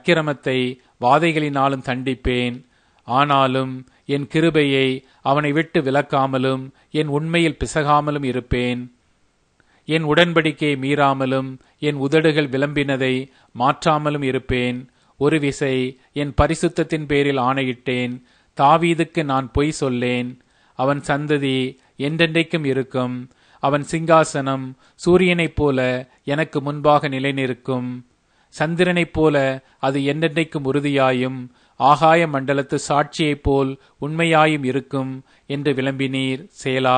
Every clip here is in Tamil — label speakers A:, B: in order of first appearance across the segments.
A: அக்கிரமத்தை வாதைகளினாலும் தண்டிப்பேன். ஆனாலும் என் கிருபையை அவனை விட்டு விலக்காமலும் என் உண்மையில் பிசகாமலும் இருப்பேன். என் உடன்படிக்கையை மீறாமலும் என் உதடுகள் விளம்பினதை மாற்றாமலும் இருப்பேன். ஒரு விசை என் பரிசுத்தத்தின் பேரில் ஆணையிட்டேன். தாவீதுக்கு நான் பொய் சொல்லேன். அவன் சந்ததி என்றென்றைக்கும் இருக்கும். அவன் சிங்காசனம் சூரியனைப் போல எனக்கு முன்பாக நிலைநிற்கும். சந்திரனைப் போல அது என்றென்றைக்கும் உறுதியாயும் ஆகாய மண்டலத்து சாட்சியைப் போல் உண்மையாயும் இருக்கும் என்று விளம்பினீர். சேலா.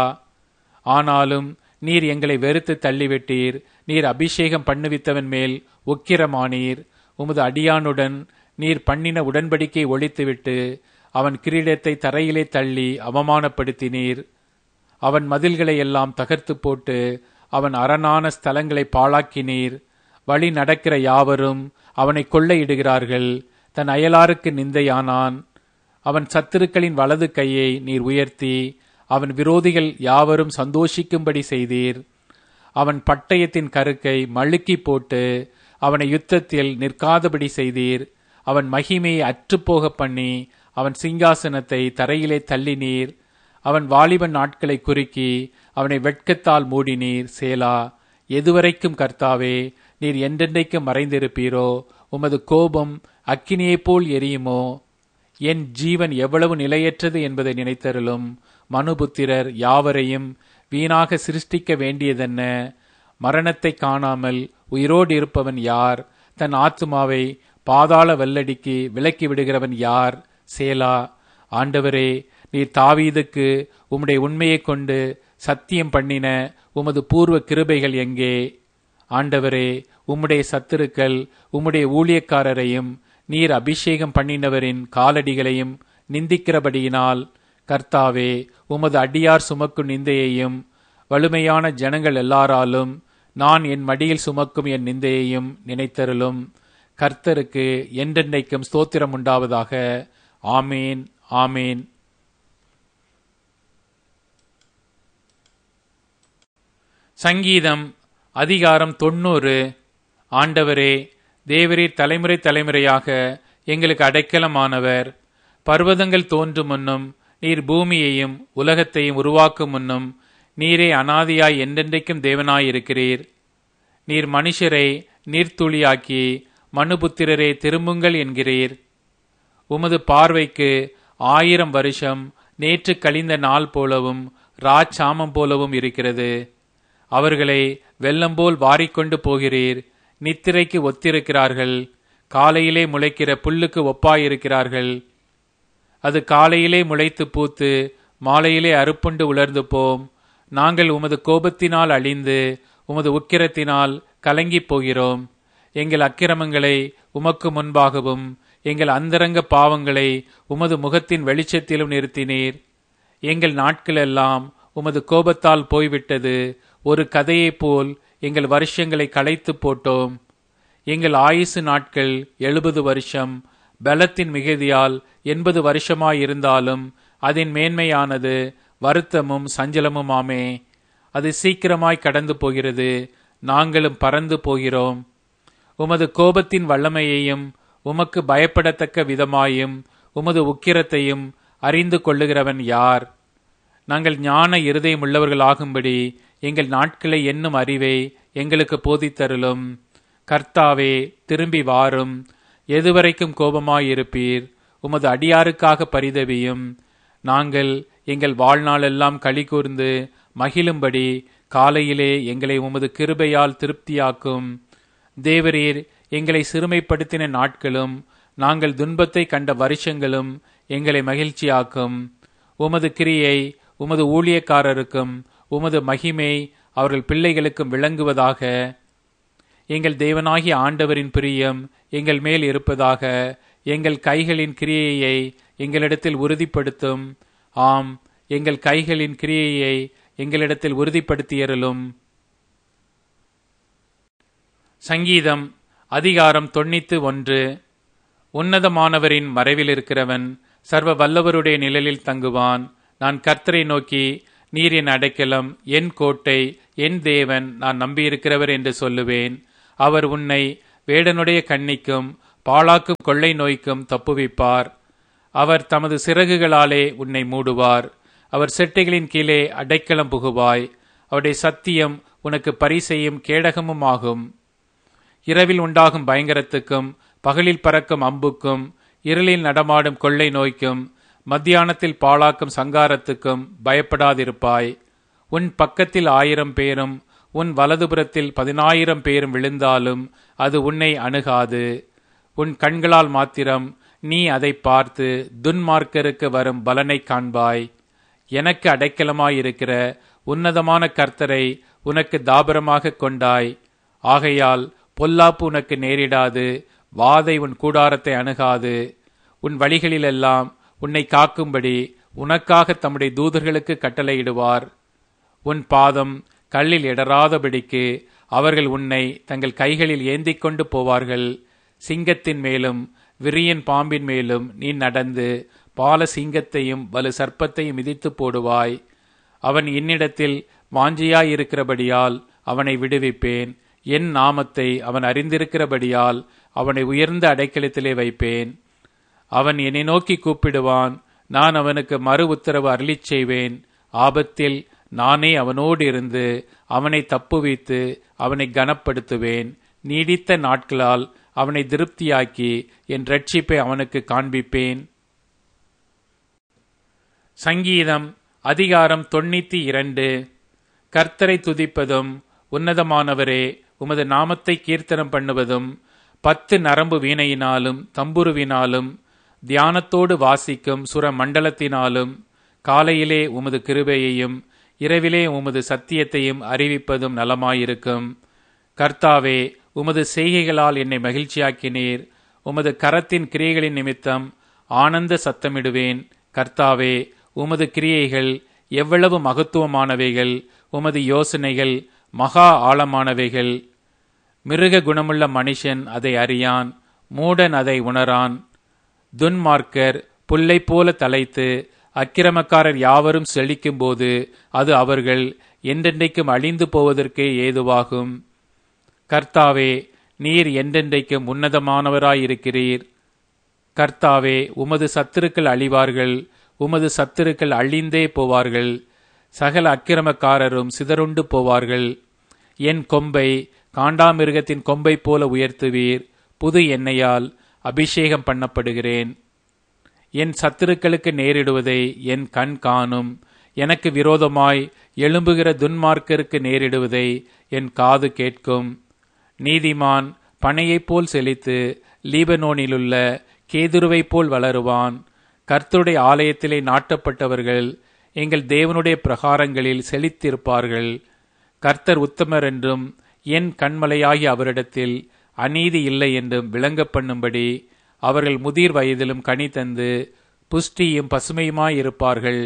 A: ஆனாலும் நீர் எங்களை வெறுத்து தள்ளிவிட்டீர். நீர் அபிஷேகம் பண்ணுவித்தவன் மேல் உக்கிரமானீர். உமது அடியானுடன் நீர் பண்ணின உடன்படிக்கை ஒழித்துவிட்டு அவன் கிரீடத்தை தரையிலே தள்ளி அவமானப்படுத்தினீர். அவன் மதில்களை எல்லாம் தகர்த்து போட்டு அவன் அரணான ஸ்தலங்களை பாழாக்கினீர். வழி நடக்கிற யாவரும் அவனை கொள்ளையிடுகிறார்கள். தன் அயலாருக்கு நிந்தையானான். அவன் சத்துருக்களின் வலது கையை நீர் உயர்த்தி அவன் விரோதிகள் யாவரும் சந்தோஷிக்கும்படி செய்தீர். அவன் பட்டயத்தின் கருக்கை மழுக்கி போட்டு அவனை யுத்தத்தில் நிற்காதபடி செய்தீர். அவன் மகிமையை அற்றுப்போக பண்ணி அவன் சிங்காசனத்தை தரையிலே தள்ளினீர். அவன் வாலிபன் நாட்களை குறுக்கி அவனை வெட்கத்தால் மூடினீர். சேலா. எதுவரைக்கும் கர்த்தாவே நீர் என்றென்றைக்கும் மறைந்திருப்பீரோ? உமது கோபம் அக்கினியைப் போல் எரியுமோ? என் ஜீவன் எவ்வளவு நிலையற்றது என்பதை நினைத்தருளும். மனுபுத்திரர் யாவரையும் வீணாக சிருஷ்டிக்க வேண்டியதென்ன? மரணத்தை காணாமல் உயிரோடு இருப்பவன் யார்? தன் ஆத்துமாவை பாதாள வல்லடிக்கு விலக்கி விடுகிறவன் யார்? சேலா. ஆண்டவரே, நீர் தாவீதுக்கு உம்முடைய உண்மையை கொண்டு சத்தியம் பண்ணின உமது பூர்வ கிருபைகள் எங்கே? ஆண்டவரே, உம்முடைய சத்துருக்கள் உம்முடைய ஊழியக்காரரையும் நீர் அபிஷேகம் பண்ணினவரின் காலடிகளையும் நிந்திக்கிறபடியினால், கர்த்தாவே, உமது அடியார் சுமக்கும் நிந்தையையும் வலுமையான ஜனங்கள் எல்லாராலும் நான் என் மடியில் சுமக்கும் என் நிந்தையையும் நினைத்தருளும். கர்த்தருக்கு என்றென்றைக்கும் ஸ்தோத்திரம் உண்டாவதாக. ஆமேன், ஆமேன். சங்கீதம் அதிகாரம் 90. ஆண்டவரே, தேவரீர் தலைமுறை தலைமுறையாக எங்களுக்கு அடைக்கலமானவர். பர்வதங்கள் தோன்றும் முன்னும் நீர் பூமியையும் உலகத்தையும் உருவாக்கும் முன்னும் நீரே அனாதியாய் என்றென்றைக்கும் தேவனாயிருக்கிறீர். நீர் மனுஷரை நீர்த்துளியாக்கி மனுபுத்திரரே திரும்புங்கள் என்கிறீர். உமது பார்வைக்கு 1000 வருஷம் நேற்று கழிந்த நாள் போலவும் ராச்சாமம் போலவும் இருக்கிறது. அவர்களை வெள்ளம் போல் வாரிக்கொண்டு போகிறீர். நித்திரைக்கு ஒத்திருக்கிறார்கள். காலையிலே முளைக்கிற புல்லுக்கு ஒப்பாயிருக்கிறார்கள். அது காலையிலே முளைத்து பூத்து மாலையிலே அறுப்புண்டு உலர்ந்து போம். நாங்கள் உமது கோபத்தினால் அழிந்து உமது உக்கிரத்தினால் கலங்கிப் போகிறோம். எங்கள் அக்கிரமங்களை உமக்கு முன்பாகவும் எங்கள் அந்தரங்க பாவங்களை உமது முகத்தின் வெளிச்சத்திலும் நிறுத்தினீர். எங்கள் நாட்களெல்லாம் உமது கோபத்தால் போய்விட்டது. ஒரு கதையைப் போல் எங்கள் வருஷங்களை களைத்து போட்டோம். எங்கள் ஆயுசு நாட்கள் 70 வருஷம். பலத்தின் மிகுதியால் 80 வருஷமாயிருந்தாலும் அதன் மேன்மையானது வருத்தமும் சஞ்சலமுமாமே. அது சீக்கிரமாய் கடந்து போகிறது. நாங்களும் பறந்து போகிறோம். உமது கோபத்தின் வல்லமையையும் உமக்கு பயப்படத்தக்க விதமாயும் உமது உக்கிரத்தையும் அறிந்து கொள்ளுகிறவன் யார்? நாங்கள் ஞான இருதயம் உள்ளவர்களாகும்படி எங்கள் நாட்களை எண்ணும் அறிவை எங்களுக்கு போதித்தருளும். கர்த்தாவே, திரும்பி வாரும். எதுவரைக்கும் கோபமாயிருப்பீர்? உமது அடியாருக்காக பரிதவியும். நாங்கள் எங்கள் வாழ்நாளெல்லாம் களி கூர்ந்து மகிழும்படி காலையிலே எங்களை உமது கிருபையால் திருப்தியாக்கும். தேவரீர் எங்களை சிறுமைப்படுத்தின நாட்களும் நாங்கள் துன்பத்தை கண்ட வருஷங்களும் எங்களை மகிழ்ச்சியாக்கும். உமது கிரியை உமது ஊழியக்காரருக்கும் உமது மகிமை அவர்கள் பிள்ளைகளுக்கும் விளங்குவதாக. எங்கள் தேவனாகிய ஆண்டவரின் பிரியம் எங்கள் மேல் இருப்பதாக. எங்கள் கைகளின் கிரியையை எங்களிடத்தில் உறுதிப்படுத்தும். ஆம், எங்கள் கைகளின் கிரியையை எங்களிடத்தில் உறுதிப்படுத்தியருளும். சங்கீதம் அதிகாரம் 91. உன்னதமானவரின் மறைவில் இருக்கிறவன் சர்வ வல்லவருடைய நிழலில் தங்குவான். நான் கர்த்தரை நோக்கி, நீர் என் அடைக்கலம், என் கோட்டை, என் தேவன், நான் நம்பியிருக்கிறவர் என்று சொல்லுவேன். அவர் உன்னை வேடனுடைய கண்ணிக்கும் பாழாக்கும் கொள்ளை நோய்க்கும் தப்புவிப்பார். அவர் தமது சிறகுகளாலே உன்னை மூடுவார். அவர் செட்டைகளின் கீழே அடைக்கலம் புகுவாய். அவருடைய சத்தியம் உனக்கு பரிசையும் கேடகமும் ஆகும். இரவில் உண்டாகும் பயங்கரத்துக்கும் பகலில் பறக்கும் அம்புக்கும் இருளில் நடமாடும் கொள்ளை நோய்க்கும் மத்தியானத்தில் பாழாக்கும் சங்காரத்துக்கும் பயப்படாதிருப்பாய். உன் பக்கத்தில் 1000 பேரும் உன் வலதுபுறத்தில் 10,000 பேரும் விழுந்தாலும் அது உன்னை அணுகாது. உன் கண்களால் மாத்திரம் நீ அதை பார்த்து துன்மார்க்கருக்கு வரும் பலனை காண்பாய். எனக்கு அடைக்கலமாயிருக்கிற உன்னதமான கர்த்தரை உனக்கு தாபரமாக கொண்டாய். ஆகையால் பொல்லாப்பு உனக்கு நேரிடாது, வாதை உன் கூடாரத்தை அணுகாது. உன் வழிகளிலெல்லாம் உன்னை காக்கும்படி உனக்காக தம்முடைய தூதர்களுக்கு கட்டளையிடுவார். உன் பாதம் கல்லில் இடராதபடிக்கு அவர்கள் உன்னை தங்கள் கைகளில் ஏந்திக் கொண்டு போவார்கள். சிங்கத்தின் மேலும் விரியன் பாம்பின் மேலும் நீ நடந்து பால சிங்கத்தையும் வலு சர்ப்பத்தையும் மிதித்து போடுவாய். அவன் என்னிடத்தில் வாஞ்சியாயிருக்கிறபடியால் அவனை விடுவிப்பேன். என் நாமத்தை அவன் அறிந்திருக்கிறபடியால் அவனை உயர்ந்த அடைக்கலத்திலே வைப்பேன். அவன் என்னை நோக்கி கூப்பிடுவான், நான் அவனுக்கு மறு உத்தரவு அருளிச் செய்வேன். ஆபத்தில் நானே அவனோடு இருந்து அவனை தப்புவித்து அவனை கனப்படுத்துவேன். நீடித்த நாட்களால் அவனை திருப்தியாக்கி என் இரட்சிப்பை அவனுக்கு காண்பிப்பேன். சங்கீதம் அதிகாரம் 92. கர்த்தரை துதிப்பதும் உன்னதமானவரே உமது நாமத்தை கீர்த்தனம் பண்ணுவதும் 10 நரம்பு வீணையினாலும் தம்புருவினாலும் தியானத்தோடு வாசிக்கும் சுர மண்டலத்தினாலும் காலையிலே உமது கிருபையையும் இரவிலே உமது சத்தியத்தையும் அறிவிப்பதும் நலமாயிருக்கும். கர்த்தாவே, உமது செய்கைகளால் என்னை மகிழ்ச்சியாக்கினீர். உமது கரத்தின் கிரியைகளின் நிமித்தம் ஆனந்த சத்தமிடுவேன். கர்த்தாவே, உமது கிரியைகள் எவ்வளவு மகத்துவமானவைகள்! உமது யோசனைகள் மகா ஆழமானவைகள். மிருக குணமுள்ள மனுஷன் அதை அறியான், மூடன் அதை உணரான். துன்மார்க்கர் புல்லை போல தலைத்து அக்கிரமக்காரர் யாவரும் செழிக்கும் போது அது அவர்கள் என்றென்றைக்கும் அழிந்து போவதற்கே ஏதுவாகும். கர்த்தாவே, நீர் என்றென்றைக்கும் உன்னதமானவராயிருக்கிறீர். கர்த்தாவே, உமது சத்துருக்கள் அழிவார்கள், உமது சத்துருக்கள் அழிந்தே போவார்கள். சகல அக்கிரமக்காரரும் சிதறுண்டு போவார்கள். என் கொம்பை காண்டாமிருகத்தின் கொம்பை போல உயர்த்துவீர். புது எண்ணெயால் அபிஷேகம் பண்ணப்படுகிறேன். என் சத்துருக்களுக்கு நேரிடுவதை என் கண் காணும். எனக்கு விரோதமாய் எழும்புகிற துன்மார்க்கருக்கு நேரிடுவதை என் காது கேட்கும். நீதிமான் பனையைப் போல் செழித்து லீபனோனிலுள்ள கேதுருவைப் போல் வளருவான். கர்த்தருடைய ஆலயத்திலே நாட்டப்பட்டவர்கள் எங்கள் தேவனுடைய பிரகாரங்களில் செழித்திருப்பார்கள். கர்த்தர் உத்தமர் என்றும் என் கண்மலையாகி அவரிடத்தில் அநீதி இல்லை என்றும் விளங்க பண்ணும்படி அவர்கள் முதிர் வயதிலும் கனி தந்து புஷ்டியும் பசுமையுமாயிருப்பார்கள்.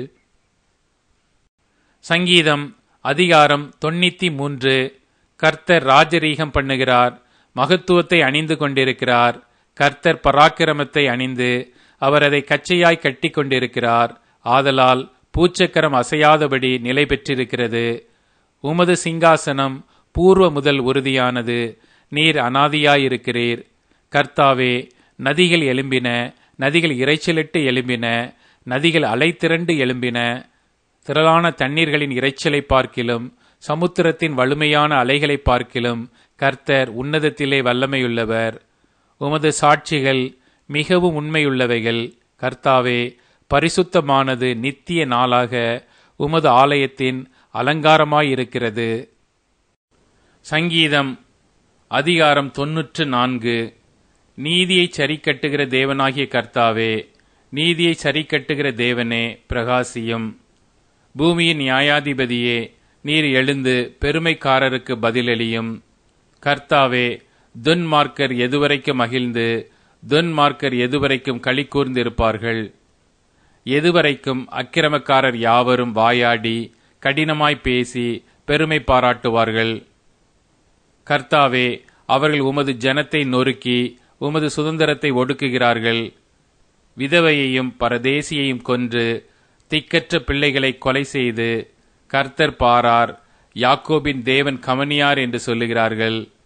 A: சங்கீதம் அதிகாரம் 93. கர்த்தர் ராஜரீகம் பண்ணுகிறார், மகத்துவத்தை அணிந்து கொண்டிருக்கிறார். கர்த்தர் பராக்கிரமத்தை அணிந்து அவர் அதை கச்சையாய் கட்டி கொண்டிருக்கிறார். ஆதலால் பூச்சக்கரம் அசையாதபடி நிலை பெற்றிருக்கிறது. உமது சிங்காசனம் பூர்வ முதல் உறுதியானது. நீர் அநாதியாயிருக்கிறீர். கர்த்தாவே, நதிகள் எழும்பின, நதிகள் இரைச்சலிட்டு எழும்பின, நதிகள் அலை திரண்டு எழும்பின. திரளான தண்ணீர்களின் இரைச்சலை பார்க்கிலும் சமுத்திரத்தின் வலிமையான அலைகளை பார்க்கிலும் கர்த்தர் உன்னதத்திலே வல்லமையுள்ளவர். உமது சாட்சிகள் மிகவும் உண்மையுள்ளவைகள். கர்த்தாவே, பரிசுத்தமானது நித்திய நாளாக உமது ஆலயத்தின் அலங்காரமாயிருக்கிறது. சங்கீதம் அதிகாரம் 94. நீதியை சரிக்கட்டுகிற தேவனாகிய கர்த்தாவே, நீதியை சரிக்கட்டுகிற தேவனே பிரகாசியும். பூமியின் நியாயாதிபதியே, நீர் எழுந்து பெருமைக்காரருக்கு பதிலளியும். கர்த்தாவே, துன்மார்க்கர் எதுவரைக்கும் மகிழ்ந்து துன்மார்க்கர் எதுவரைக்கும் களி கூர்ந்திருப்பார்கள்? எதுவரைக்கும் அக்கிரமக்காரர் யாவரும் வாயாடி கடினமாய் பேசி பெருமை பாராட்டுவார்கள்? கர்த்தாவே, அவர்கள் உமது ஜனத்தை நொறுக்கி உமது சுதந்திரத்தை ஒடுக்குகிறார்கள். விதவையையும் பரதேசியையும் கொன்று திக்கற்ற பிள்ளைகளை கொலை செய்து கர்த்தர் பாரார், யாக்கோபின் தேவன் கவனியார் என்று சொல்லுகிறார்கள்.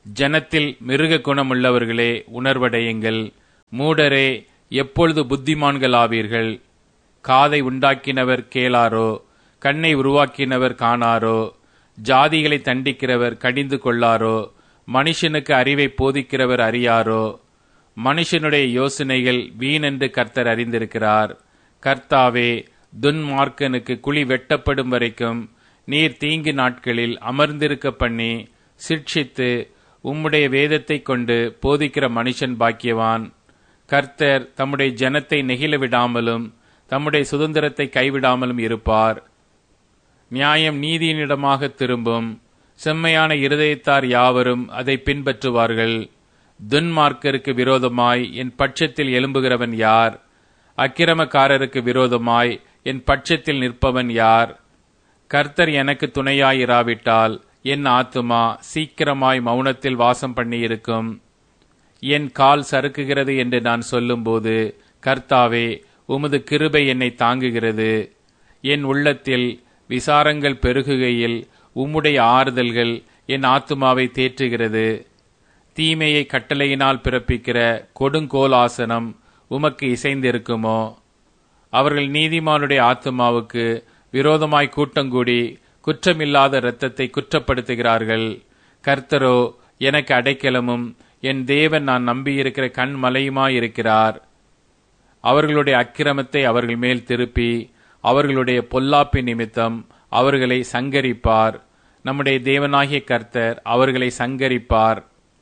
A: ஜனத்தில் மிருக குணமுள்ளவர்களே உணர்வடையுங்கள். மூடரே எப்பொழுது புத்திமான்களாவீர்கள்? காதை உண்டாக்கினவர் கேளாரோ? கண்ணை உருவாக்கினவர் காணாரோ? ஜாதிகளை தண்டிக்கிறவர் கடிந்து கொள்ளாரோ? மனுஷனுக்கு அறிவை போதிக்கிறவர் அறியாரோ? மனுஷனுடைய யோசனைகள் வீணென்று கர்த்தர் அறிந்திருக்கிறார். கர்த்தாவே, துன்மார்க்கனுக்கு குழி வெட்டப்படும் வரைக்கும் நீர் தீங்கு நாட்களில் அமர்ந்திருக்க பண்ணி சிட்சித்து உம்முடைய வேதத்தை கொண்டு போதிக்கிற மனுஷன் பாக்கியவான். கர்த்தர் தம்முடைய ஜனத்தை நெகிழ விடாமலும் தம்முடைய சுதந்திரத்தை கைவிடாமலும் இருப்பார். நியாயம் நீதியினிடமாக திரும்பும். செம்மையான இருதயத்தார் யாவரும் அதை பின்பற்றுவார்கள். துன்மார்க்கருக்கு விரோதமாய் என் பட்சத்தில் எழும்புகிறவன் யார்? அக்கிரமக்காரருக்கு விரோதமாய் என் பட்சத்தில் நிற்பவன் யார்? கர்த்தர் எனக்கு துணையாயிராவிட்டால் என் ஆத்துமா சீக்கிரமாய் மௌனத்தில் வாசம் பண்ணியிருக்கும். என் கால் சறுக்குகிறது என்று நான் சொல்லும்போது, கர்த்தாவே, உமது கிருபை என்னை தாங்குகிறது. என் உள்ளத்தில் விசாரங்கள் பெருகுகையில் உம்முடைய ஆறுதல்கள் என் ஆத்துமாவை தேற்றுகிறது. தீமையை கட்டளையினால் பிறப்பிக்கிற கொடுங்கோல் ஆசனம் உமக்கு இசைந்திருக்குமோ? அவர்கள் நீதிமானுடைய ஆத்துமாவுக்கு விரோதமாய் கூட்டங்கூடி குற்றமில்லாத இரத்தத்தை குற்றப்படுத்துகிறார்கள். கர்த்தரோ எனக்கு அடைக்கலமும் என் தேவன் நான் நம்பியிருக்கிற கண்மலையுமாயிருக்கிறார். அவர்களுடைய அக்கிரமத்தை அவர்கள் மேல் திருப்பி அவர்களுடைய பொல்லாப்பின் நிமித்தம் அவர்களை சங்கரிப்பார். நம்முடைய தேவனாகிய கர்த்தர் அவர்களை சங்கரிப்பார்.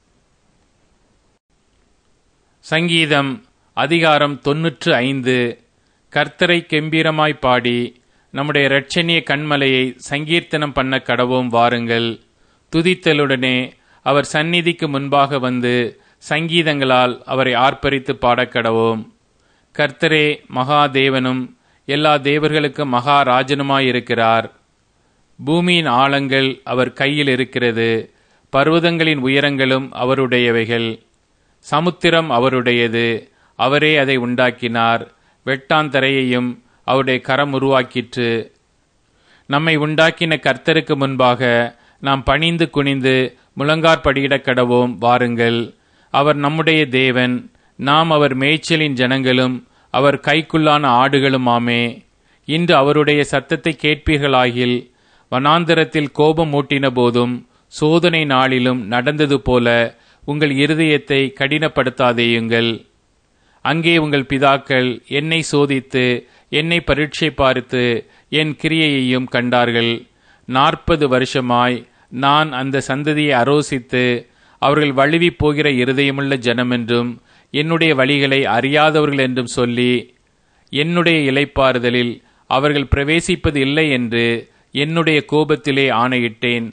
A: சங்கீதம் அதிகாரம் 95. கர்த்தரை கெம்பீரமாய் பாடி நம்முடைய இரட்சணிய கண்மலையை சங்கீர்த்தனம் பண்ண கடவோம் வாருங்கள். துதித்தலுடனே அவர் சந்நிதிக்கு முன்பாக வந்து சங்கீதங்களால் அவரை ஆர்ப்பரித்து பாடக்கடவோம். கர்த்தரே மகாதேவனும் எல்லா தேவர்களுக்கும் மகாராஜனுமாயிருக்கிறார். பூமியின் ஆழங்கள் அவர் கையில் இருக்கிறது. பர்வதங்களின் உயரங்களும் அவருடையவைகள். சமுத்திரம் அவருடையது, அவரே அதை உண்டாக்கினார். வெட்டாந்தரையையும் அவருடைய கரம் உருவாக்கிற்று. நம்மை உண்டாக்கின கர்த்தருக்கு முன்பாக நாம் பணிந்து குனிந்து முழங்காற்படியிடக் கடவோம் வாருங்கள். அவர் நம்முடைய தேவன், நாம் அவர் மேய்ச்சலின் ஜனங்களும் அவர் கைக்குள்ளான ஆடுகளுமாமே. இன்று அவருடைய சத்தத்தை கேட்பீர்களாகில், வனாந்தரத்தில் கோபம் மூட்டின போதும் சோதனை நாளிலும் நடந்தது போல உங்கள் இருதயத்தை கடினப்படுத்தாதேயுங்கள். அங்கே உங்கள் பிதாக்கள் என்னை சோதித்து என்னை பரீட்சை பார்த்து என் கிரியையையும் கண்டார்கள். 40 வருஷமாய் நான் அந்த சந்ததியை அரோசித்து அவர்கள் வழுவி போகிற இருதயமுள்ள ஜனமென்றும் என்னுடைய வழிகளை அறியாதவர்கள் என்றும் சொல்லி என்னுடைய இளைப்பாறுதலில் அவர்கள் பிரவேசிப்பது இல்லை என்று என்னுடைய கோபத்திலே ஆணையிட்டேன்.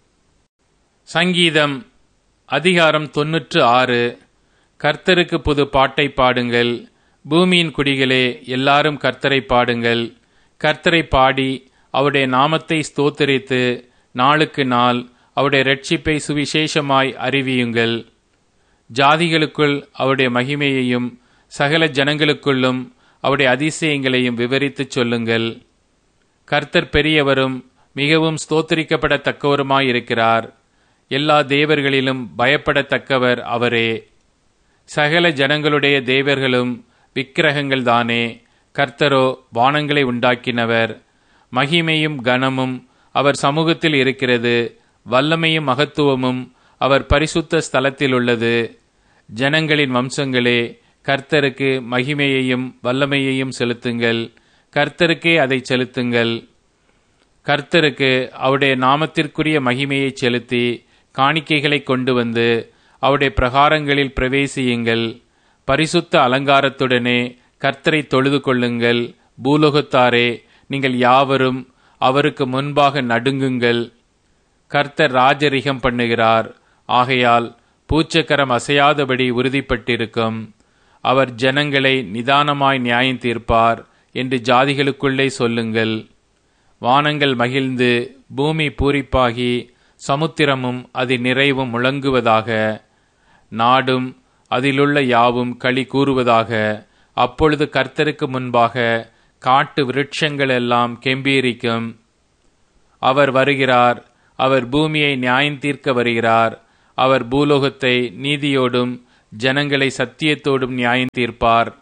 A: சங்கீதம் அதிகாரம் 96. கர்த்தருக்கு புது பாட்டை பாடுங்கள். பூமியின் குடிகளே, எல்லாரும் கர்த்தரை பாடுங்கள். கர்த்தரை பாடி அவருடைய நாமத்தை ஸ்தோத்திரித்து நாளுக்கு நாள் அவருடைய இரட்சிப்பை சுவிசேஷமாய் அறிவியுங்கள். ஜாதிகளுக்குள் அவருடைய மகிமையையும் சகல ஜனங்களுக்குள்ளும் அவருடைய அதிசயங்களையும் விவரித்துச் சொல்லுங்கள். கர்த்தர் பெரியவரும் மிகவும் ஸ்தோத்திரிக்கப்படத்தக்கவருமாயிருக்கிறார். எல்லா தேவர்களிலும் பயப்படத்தக்கவர் அவரே. சகல ஜனங்களுடைய தேவர்களும் விக்கிரகங்கள் தானே. கர்த்தரோ வானங்களை உண்டாக்கினவர். மகிமையும் கனமும் அவர் சமூகத்தில் இருக்கிறது. வல்லமையும் மகத்துவமும் அவர் பரிசுத்த ஸ்தலத்தில் உள்ளது. ஜனங்களின் வம்சங்களே, கர்த்தருக்கு மகிமையையும் வல்லமையையும் செலுத்துங்கள். கர்த்தருக்கே அதை செலுத்துங்கள். கர்த்தருக்கு அவருடைய நாமத்திற்குரிய மகிமையை செலுத்தி காணிக்கைகளை கொண்டு வந்து அவருடைய பிரகாரங்களில் பிரவேசியுங்கள். பரிசுத்த அலங்காரத்துடனே கர்த்தரை தொழுது கொள்ளுங்கள். பூலோகத்தாரே, நீங்கள் யாவரும் அவருக்கு முன்பாக நடுங்குங்கள். கர்த்தர் ராஜரிகம் பண்ணுகிறார். ஆகையால் பூச்சக்கரம் அசையாதபடி உறுதிப்பட்டிருக்கும். அவர் ஜனங்களை நிதானமாய் நியாயம் தீர்ப்பார் என்று ஜாதிகளுக்குள்ளே சொல்லுங்கள். வானங்கள் மகிழ்ந்து பூமி பூரிப்பாகி சமுத்திரமும் அதன் நிறைவும் முழங்குவதாக. நாடும் அதிலுள்ள யாவும் களி கூறுவதாக. அப்பொழுது கர்த்தருக்கு முன்பாக காட்டு விருட்சங்கள் எல்லாம் கெம்பீரிக்கும். அவர் வருகிறார். அவர் பூமியை நியாயம் தீர்க்க வருகிறார். அவர் பூலோகத்தை நீதியோடும் ஜனங்களை சத்தியத்தோடும் நியாயம் தீர்ப்பார்.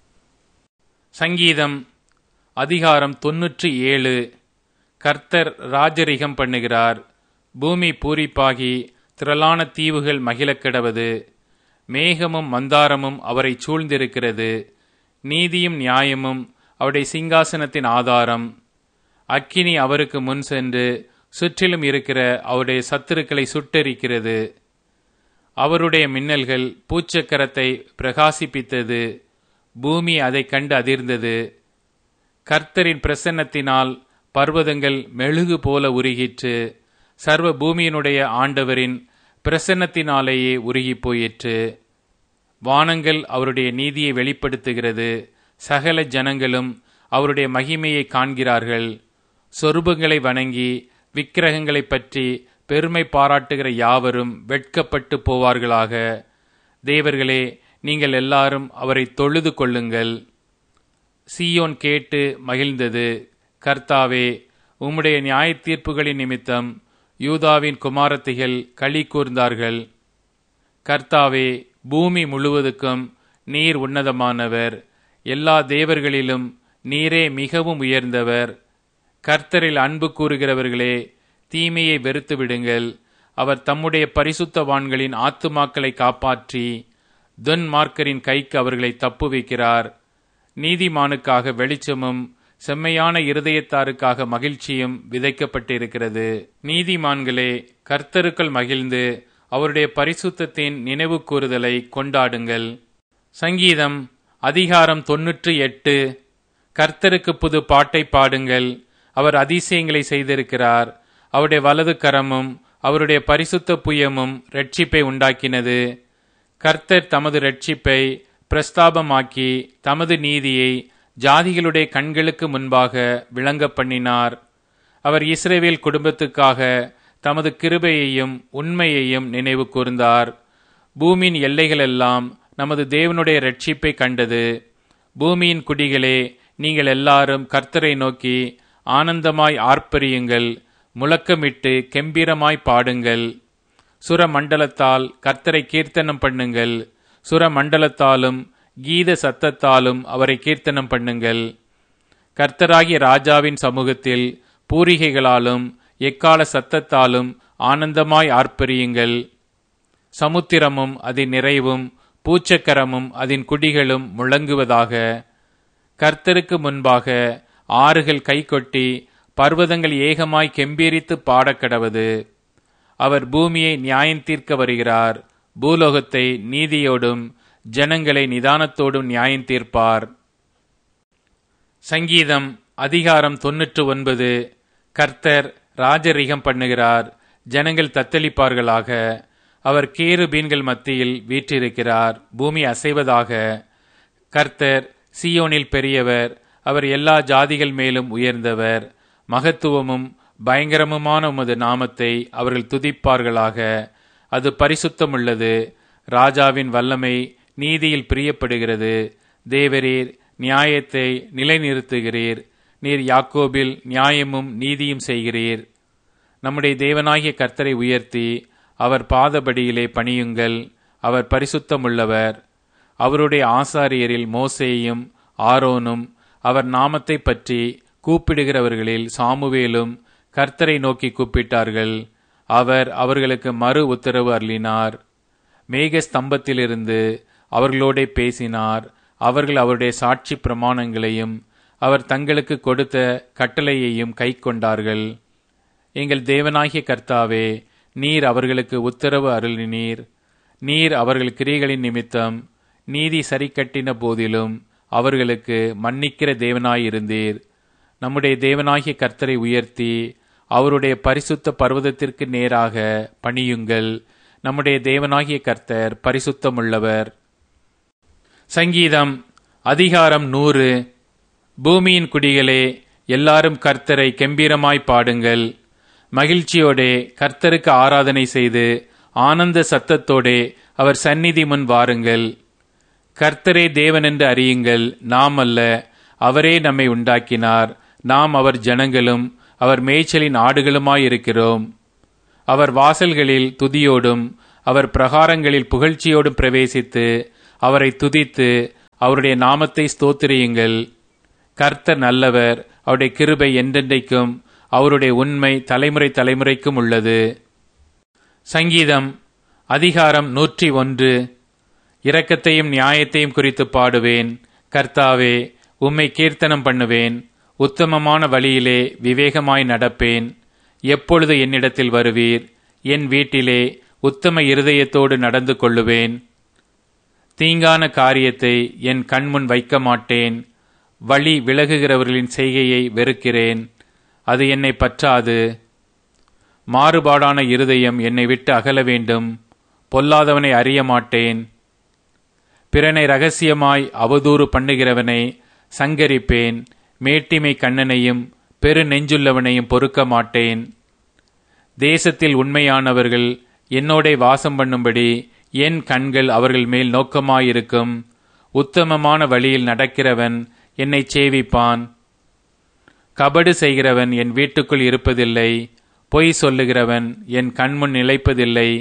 A: சங்கீதம் அதிகாரம் 97. கர்த்தர் ராஜரிகம் பண்ணுகிறார். பூமி பூரிப்பாகி திரளான தீவுகள் மகிழக் கிடவது. மேகமும் மந்தாரமும் அவரை சூழ்ந்திருக்கிறது. நீதியும் நியாயமும் அவருடைய சிங்காசனத்தின் ஆதாரம். அக்கினி அவருக்கு முன் சென்று சுற்றிலும் இருக்கிற அவருடைய சத்துருக்களை சுட்டெரிக்கிறது. அவருடைய மின்னல்கள் பூச்சக்கரத்தை பிரகாசிப்பித்தது. பூமி அதை கண்டு அதிர்ந்தது. கர்த்தரின் பிரசன்னத்தினால் பர்வதங்கள் மெழுகு போல உருகிற்று. சர்வ பூமியினுடைய ஆண்டவரின் பிரசன்னத்தினாலேயே உருகி போயிற்று. வானங்கள் அவருடைய நீதியை வெளிப்படுத்துகிறது. சகல ஜனங்களும் அவருடைய மகிமையை காண்கிறார்கள். சொரூபங்களை வணங்கி விக்கிரகங்களை பற்றி பெருமை பாராட்டுகிற யாவரும் வெட்கப்பட்டு போவார்களாக. தேவர்களே, நீங்கள் எல்லாரும் அவரை தொழுது கொள்ளுங்கள். சீயோன் கேட்டு மகிழ்ந்தது. கர்த்தாவே, உம்முடைய நியாய தீர்ப்புகளின் நிமித்தம் யூதாவின் குமாரத்திகள் களி கூர்ந்தார்கள். கர்த்தாவே, பூமி முழுவதுக்கும் நீர் உன்னதமானவர். எல்லா தேவர்களிலும் நீரே மிகவும் உயர்ந்தவர். கர்த்தரில் அன்பு கூறுகிறவர்களே, தீமையை வெறுத்து விடுங்கள். அவர் தம்முடைய பரிசுத்தவான்களின் ஆத்துமாக்களை காப்பாற்றி துன்மார்க்கரின் கைக்கு அவர்களை தப்புவிக்கிறார். நீதிமானுக்காக வெளிச்சமும் செம்மையான இருதயத்தாருக்காக மகிழ்ச்சியும் விதைக்கப்பட்டிருக்கிறது. நீதிமான்களே, கர்த்தருக்குள் மகிழ்ந்து அவருடைய பரிசுத்தத்தின் நினைவு கூறுதலை கொண்டாடுங்கள். சங்கீதம் அதிகாரம் 98. கர்த்தருக்கு புது பாட்டை பாடுங்கள். அவர் அதிசயங்களை செய்திருக்கிறார். அவருடைய வலது கரமும் அவருடைய பரிசுத்த புயமும் இரட்சிப்பை உண்டாக்கினது. கர்த்தர் தமது இரட்சிப்பை பிரஸ்தாபமாக்கி தமது நீதியை ஜாதிகளுடைய கண்களுக்கு முன்பாக விளங்க பண்ணினார். அவர் இஸ்ரவேல் குடும்பத்துக்காக தமது கிருபையையும் உண்மையையும் நினைவு கூர்ந்தார். பூமியின் எல்லைகளெல்லாம் நமது தேவனுடைய இரட்சிப்பை கண்டது. பூமியின் குடிகளே, நீங்கள் எல்லாரும் கர்த்தரை நோக்கி ஆனந்தமாய் ஆர்ப்பரியுங்கள். முழக்கமிட்டு கெம்பீரமாய் பாடுங்கள். சுரமண்டலத்தால் கர்த்தரை கீர்த்தனம் பண்ணுங்கள். சுரமண்டலத்தாலும் கீத சத்தத்தாலும் அவரை கீர்த்தனம் பண்ணுங்கள். கர்த்தராகிய ராஜாவின் சமூகத்தில் பூரிகைகளாலும் எக்கால சத்தத்தாலும் ஆனந்தமாய் ஆர்ப்பரியுங்கள். சமுத்திரமும் அதன் நிறைவும் பூச்சக்கரமும் அதன் குடிகளும் முழங்குவதாக. கர்த்தருக்கு முன்பாக ஆறுகள் கைகொட்டி பர்வதங்கள் ஏகமாய் கெம்பீரித்து பாடக்கடவது. அவர் பூமியை நியாயம் தீர்க்க வருகிறார். பூலோகத்தை நீதியோடும் ஜனங்களை நிதானத்தோடும் நியாயம் தீர்ப்பார். சங்கீதம் அதிகாரம் 99. கர்த்தர் ராஜரிகம் பண்ணுகிறார். ஜனங்கள் தத்தளிப்பார்களாக. அவர் கேருபீன்கள் மத்தியில் வீற்றிருக்கிறார். பூமி அசைவதாக. கர்த்தர் சீயோனில் பெரியவர். அவர் எல்லா ஜாதிகள் மேலும் உயர்ந்தவர். மகத்துவமும் பயங்கரமுமான உமது நாமத்தை அவர்கள் துதிப்பார்களாக. அது பரிசுத்தமுள்ளது. ராஜாவின் வல்லமை நீதியில் பிரியப்படுகிறது. தேவரீர் நியாயத்தை நிலைநிறுத்துகிறீர். நீர் யாக்கோபில் நியாயமும் நீதியும் செய்கிறீர். நம்முடைய தேவனாகிய கர்த்தரை உயர்த்தி அவர் பாதபடியிலே பணியுங்கள். அவர் பரிசுத்தமுள்ளவர். அவருடைய ஆசாரியரில் மோசேயும் ஆரோனும் அவர் நாமத்தை பற்றி கூப்பிடுகிறவர்களில் சாமுவேலும் கர்த்தரை நோக்கி கூப்பிட்டார்கள். அவர் அவர்களுக்கு மறு உத்தரவு அருளினார். மேக ஸ்தம்பத்திலிருந்து அவர்களோடே பேசினார். அவர்கள் அவருடைய சாட்சி பிரமாணங்களையும் அவர் தங்களுக்கு கொடுத்த கட்டளையையும் கை கொண்டார்கள். எங்கள் தேவனாகிய கர்த்தாவே, நீர் அவர்களுக்கு உத்தரவு அருளினீர். நீர் அவர்கள் கிரியைகளின் நிமித்தம் நீதி சரி கட்டின போதிலும் அவர்களுக்கு மன்னிக்கிற தேவனாயிருந்தீர். நம்முடைய தேவனாகிய கர்த்தரை உயர்த்தி அவருடைய பரிசுத்த பர்வதத்திற்கு நேராக பணியுங்கள். நம்முடைய தேவனாகிய கர்த்தர் பரிசுத்தமுள்ளவர். சங்கீதம் அதிகாரம் 100. பூமியின் குடிகளே, எல்லாரும் கர்த்தரை கெம்பீரமாய் பாடுங்கள். மகிழ்ச்சியோடே கர்த்தருக்கு ஆராதனை செய்து ஆனந்த சத்தத்தோடே அவர் சந்நிதி முன் வாருங்கள். கர்த்தரே தேவனென்று அறியுங்கள். நாம் அல்ல, அவரே நம்மை உண்டாக்கினார். நாம் அவர் ஜனங்களும் அவர் மேய்ச்சலின் ஆடுகளுமாயிருக்கிறோம். அவர் வாசல்களில் துதியோடும் அவர் பிரகாரங்களில் புகழ்ச்சியோடும் பிரவேசித்து அவரை துதித்து அவருடைய நாமத்தை ஸ்தோத்திரியுங்கள். கர்த்தர் நல்லவர், அவருடைய கிருபை என்றென்றைக்கும், அவருடைய உண்மை தலைமுறை தலைமுறைக்கும் உள்ளது. சங்கீதம் அதிகாரம் 101. இரக்கத்தையும் நியாயத்தையும் குறித்து பாடுவேன். கர்த்தாவே, உம்மை கீர்த்தனம் பண்ணுவேன். உத்தமமான வழியிலே விவேகமாய் நடப்பேன். எப்பொழுது என்னிடத்தில் வருவீர்? என் வீட்டிலே உத்தம இருதயத்தோடு நடந்து கொள்ளுவேன். தீங்கான காரியத்தை என் கண்முன் வைக்க மாட்டேன். வழி விலகுகிறவர்களின் செய்கையை வெறுக்கிறேன். அது என்னை பற்றாது. மாறுபாடான இருதயம் என்னை விட்டு அகல வேண்டும். பொல்லாதவனை அறிய மாட்டேன். பிறனை இரகசியமாய் அவதூறு பண்ணுகிறவனை சங்கரிப்பேன். மேட்டிமை கண்ணனையும் பெரு நெஞ்சுள்ளவனையும் பொறுக்க மாட்டேன். தேசத்தில் உண்மையானவர்கள் என்னோடே வாசம் பண்ணும்படி என் கண்கள் அவர்கள் மேல் நோக்கமாயிருக்கும். உத்தமமான வழியில் நடக்கிறவன் என்னை சேவிப்பான். கபடு செய்கிறவன் என் வீட்டுக்குள் இருப்பதில்லை. பொய் சொல்லுகிறவன் என் கண்முன் நிலைப்பதில்லை.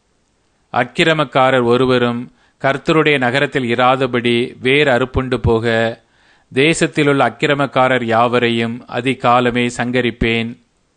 A: அக்கிரமக்காரர் ஒருவரும் கர்த்தருடைய நகரத்தில் இராதபடி வேறு அறுப்புண்டு போக, தேசத்திலுள்ள அக்கிரமக்காரர் யாவரையும் அதிகாலமே சங்கரிப்பேன்.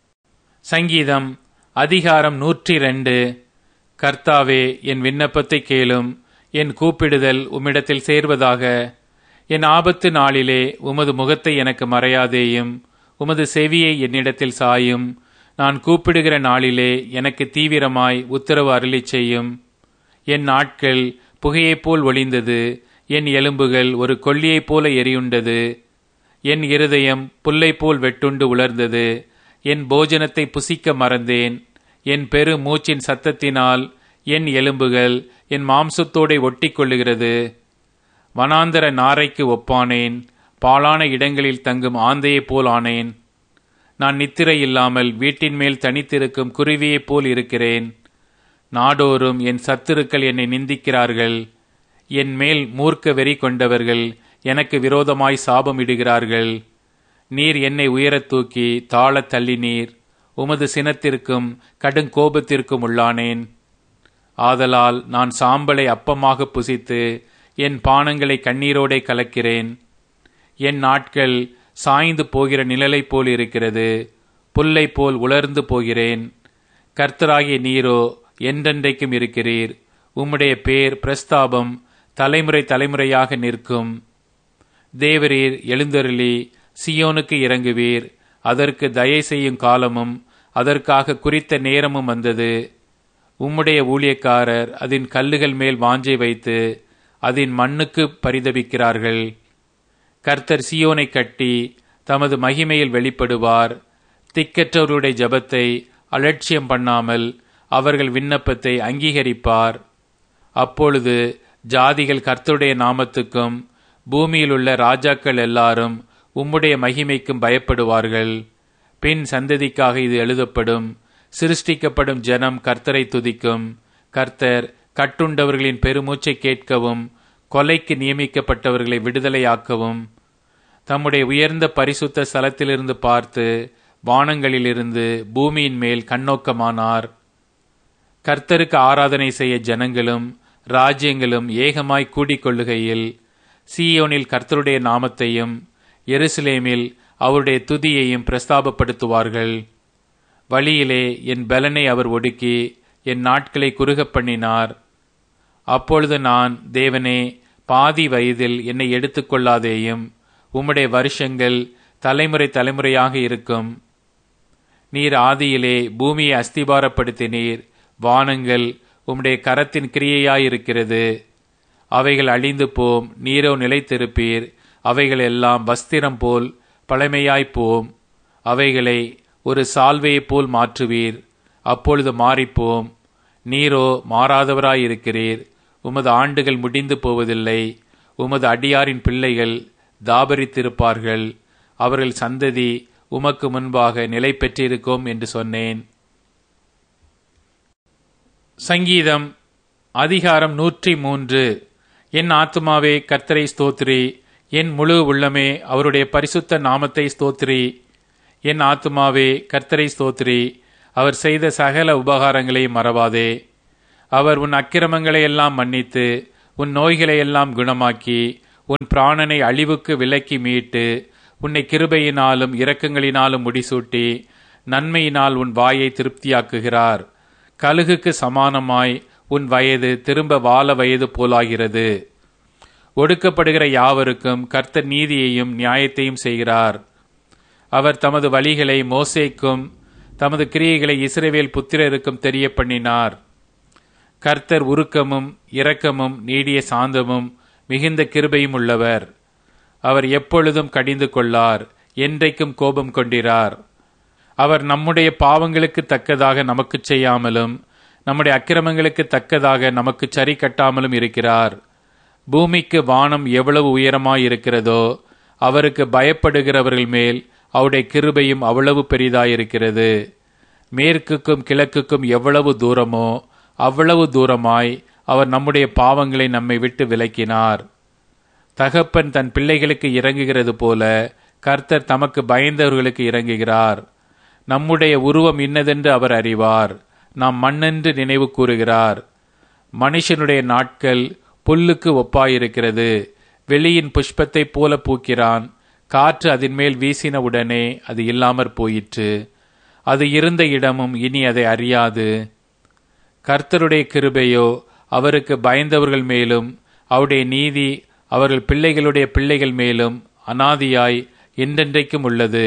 A: சங்கீதம் அதிகாரம் 102. கர்த்தாவே, என் விண்ணப்பத்தை கேளும். என் கூப்பிடுதல் உம்மிடத்தில் சேர்வதாக. என் ஆபத்து நாளிலே உமது முகத்தை எனக்கு மறையாதேயும். உமது செவியை என்னிடத்தில் சாயும். நான் கூப்பிடுகிற நாளிலே எனக்கு தீவிரமாய் உத்தரவு அருளிச் செய்யும். என் நாட்கள் புகையைப் போல் ஒளிந்தது. என் எலும்புகள் ஒரு கொள்ளியைப் போல எரியுண்டது. என் இருதயம் புல்லைப் போல் வெட்டுண்டு உலர்ந்தது. என் போஜனத்தை புசிக்க மறந்தேன். என் பெரு மூச்சின் சத்தத்தினால் என் எலும்புகள் என் மாம்சத்தோடே ஒட்டி கொள்ளுகிறது. வனாந்தர நாரைக்கு ஒப்பானேன். பாழான இடங்களில் தங்கும் ஆந்தையைப் போல் ஆனேன். நான் நித்திரை இல்லாமல் வீட்டின் மேல் தனித்திருக்கும் குருவியைப் போல் இருக்கிறேன். நாடோறும் என் சத்துருக்கள் என்னை நிந்திக்கிறார்கள். என் மேல் மூர்க்க வெறி கொண்டவர்கள் எனக்கு விரோதமாய் சாபமிடுகிறார்கள். நீர் என்னை உயரத் தூக்கி தாழத் தள்ளினீர். உமது சினத்திற்கும் கடுங்கோபத்திற்கும் உள்ளானேன். ஆதலால் நான் சாம்பலை அப்பமாக புசித்து என் பானங்களை கண்ணீரோடே கலக்கிறேன். என் நாட்கள் சாய்ந்து போகிற நிழலைப் போல் இருக்கிறது. புல்லைப் போல் உலர்ந்து போகிறேன். கர்த்தராகிய நீரோ என்றென்றைக்கும் இருக்கிறீர். உம்முடைய பேர் பிரஸ்தாபம் தலைமுறை தலைமுறையாக நிற்கும். தேவரீர் எழுந்தருளி சியோனுக்கு இறங்குவீர். அதற்கு தயை செய்யும் காலமும் அதற்காக குறித்த நேரமும் வந்தது. உம்முடைய ஊழியக்காரர் அதன் கல்லுகள் மேல் வாஞ்சை வைத்து அதன் மண்ணுக்கு பரிதபிக்கிறார்கள். கர்த்தர் சியோனை கட்டி தமது மகிமையில் வெளிப்படுவார். திக்கற்றவருடைய ஜபத்தை அலட்சியம் பண்ணாமல் அவர்கள் விண்ணப்பத்தை அங்கீகரிப்பார். அப்பொழுது ஜாதிகள் கர்த்தருடைய நாமத்துக்கும் பூமியில் உள்ள ராஜாக்கள் எல்லாரும் உம்முடைய மகிமைக்கும் பயப்படுவார்கள். பின் சந்ததிக்காக இது எழுதப்படும். சிருஷ்டிக்கப்படும் ஜனம் கர்த்தரை துதிக்கும். கர்த்தர் கட்டுண்டவர்களின் பெருமூச்சை கேட்கவும் கொலைக்கு நியமிக்கப்பட்டவர்களை விடுதலையாக்கவும் தம்முடைய உயர்ந்த பரிசுத்த ஸ்தலத்திலிருந்து பார்த்து வானங்களிலிருந்து பூமியின் மேல் கண்ணோக்கமானார். கர்த்தருக்கு ஆராதனை செய்ய ஜனங்களும் ராஜ்யங்களும் ஏகமாய் கூடிக்கொள்ளுகையில் சீயோனில் கர்த்தருடைய நாமத்தையும் எருசலேமில் அவருடைய துதியையும் பிரஸ்தாபப்படுத்துவார்கள். வழியிலே என் பலனை அவர் ஒடுக்கி என் நாட்களை குறுகப் பண்ணினார். அப்பொழுது நான், தேவனே, பாதி வயதில் என்னை எடுத்துக்கொள்ளாதேயும். உம்முடைய வருஷங்கள் தலைமுறை தலைமுறையாக இருக்கும். நீர் ஆதியிலே பூமியை அஸ்திபாரப்படுத்தினீர். வானங்கள் உம்முடைய கரத்தின் கிரியையாயிருக்கிறது. அவைகள் அழிந்து போம், நீரோ நிலைத்திருப்பீர். அவைகள் எல்லாம் வஸ்திரம் போல் பழமையாய்ப்போம். அவைகளை ஒரு சால்வையைப் போல் மாற்றுவீர். அப்பொழுது மாறிப்போம். நீரோ மாறாதவராயிருக்கிறீர். உமது ஆண்டுகள் முடிந்து போவதில்லை. உமது அடியாரின் பிள்ளைகள் தாபரித்திருப்பார்கள். அவர்கள் சந்ததி உமக்கு முன்பாக நிலை பெற்றிருக்கும் என்று சொன்னேன். சங்கீதம் அதிகாரம் 103. என் ஆத்துமாவே கர்த்தரை ஸ்தோத்திரி. என் முழு உள்ளமே அவருடைய பரிசுத்த நாமத்தை ஸ்தோத்திரி. என் ஆத்துமாவே கர்த்தரை ஸ்தோத்திரி. அவர் செய்த சகல உபகாரங்களை மறவாதே. அவர் உன் அக்கிரமங்களை எல்லாம் மன்னித்து உன் நோய்களை எல்லாம் குணமாக்கி உன் பிராணனை அழிவுக்கு விலக்கி மீட்டு உன்னை கிருபையினாலும் இரக்கங்களினாலும் முடிசூட்டி நன்மையினால் உன் வாயை திருப்தியாக்குகிறார். கழுகுக்கு சமானமாய் உன் வயது திரும்ப வால வயது போலாகிறது. ஒடுக்கப்படுகிற யாவருக்கும் கர்த்தர் நீதியையும் நியாயத்தையும் செய்கிறார். அவர் தமது வழிகளை மோசேக்கும் தமது கிரியைகளை இஸ்ரவேல் புத்திரருக்கும் தெரிய பண்ணினார். கர்த்தர் உருக்கமும் இரக்கமும் நீடிய சாந்தமும் மிகுந்த கிருபையும் உள்ளவர். அவர் எப்பொழுதும் கடிந்து கொள்ளார், என்றைக்கும் கோபம் கொண்டிரார். அவர் நம்முடைய பாவங்களுக்கு தக்கதாக நமக்கு செய்யாமலும் நம்முடைய அக்கிரமங்களுக்கு தக்கதாக நமக்கு சரி கட்டாமலும் இருக்கிறார். பூமிக்கு வானம் எவ்வளவு உயரமாயிருக்கிறதோ அவருக்கு பயப்படுகிறவர்கள் மேல் அவருடைய கிருபையும் அவ்வளவு பெரிதாயிருக்கிறது. மேற்குக்கும் கிழக்குக்கும் எவ்வளவு தூரமோ அவ்வளவு தூரமாய் அவர் நம்முடைய பாவங்களை நம்மை விட்டு விலக்கினார். தகப்பன் தன் பிள்ளைகளுக்கு இறங்குகிறது போல கர்த்தர் தமக்கு பயந்தவர்களுக்கு இறங்குகிறார். நம்முடைய உருவம் இன்னதென்று அவர் அறிவார். நாம் மண்ணென்று நினைவு கூறுகிறார். மனுஷனுடைய நாட்கள் புல்லுக்கு ஒப்பாயிருக்கிறது. வெளியின் புஷ்பத்தைப் போல பூக்கிறான். காற்று அதன் மேல் வீசின உடனே அது இல்லாமற் போயிற்று. அது இருந்த இடமும் இனி அதை அறியாது. கர்த்தருடைய கிருபையோ அவருக்கு பயந்தவர்கள் மேலும் அவருடைய நீதி அவர்கள் பிள்ளைகளுடைய பிள்ளைகள் மேலும் அனாதியாய் என்றென்றைக்கும் உள்ளது.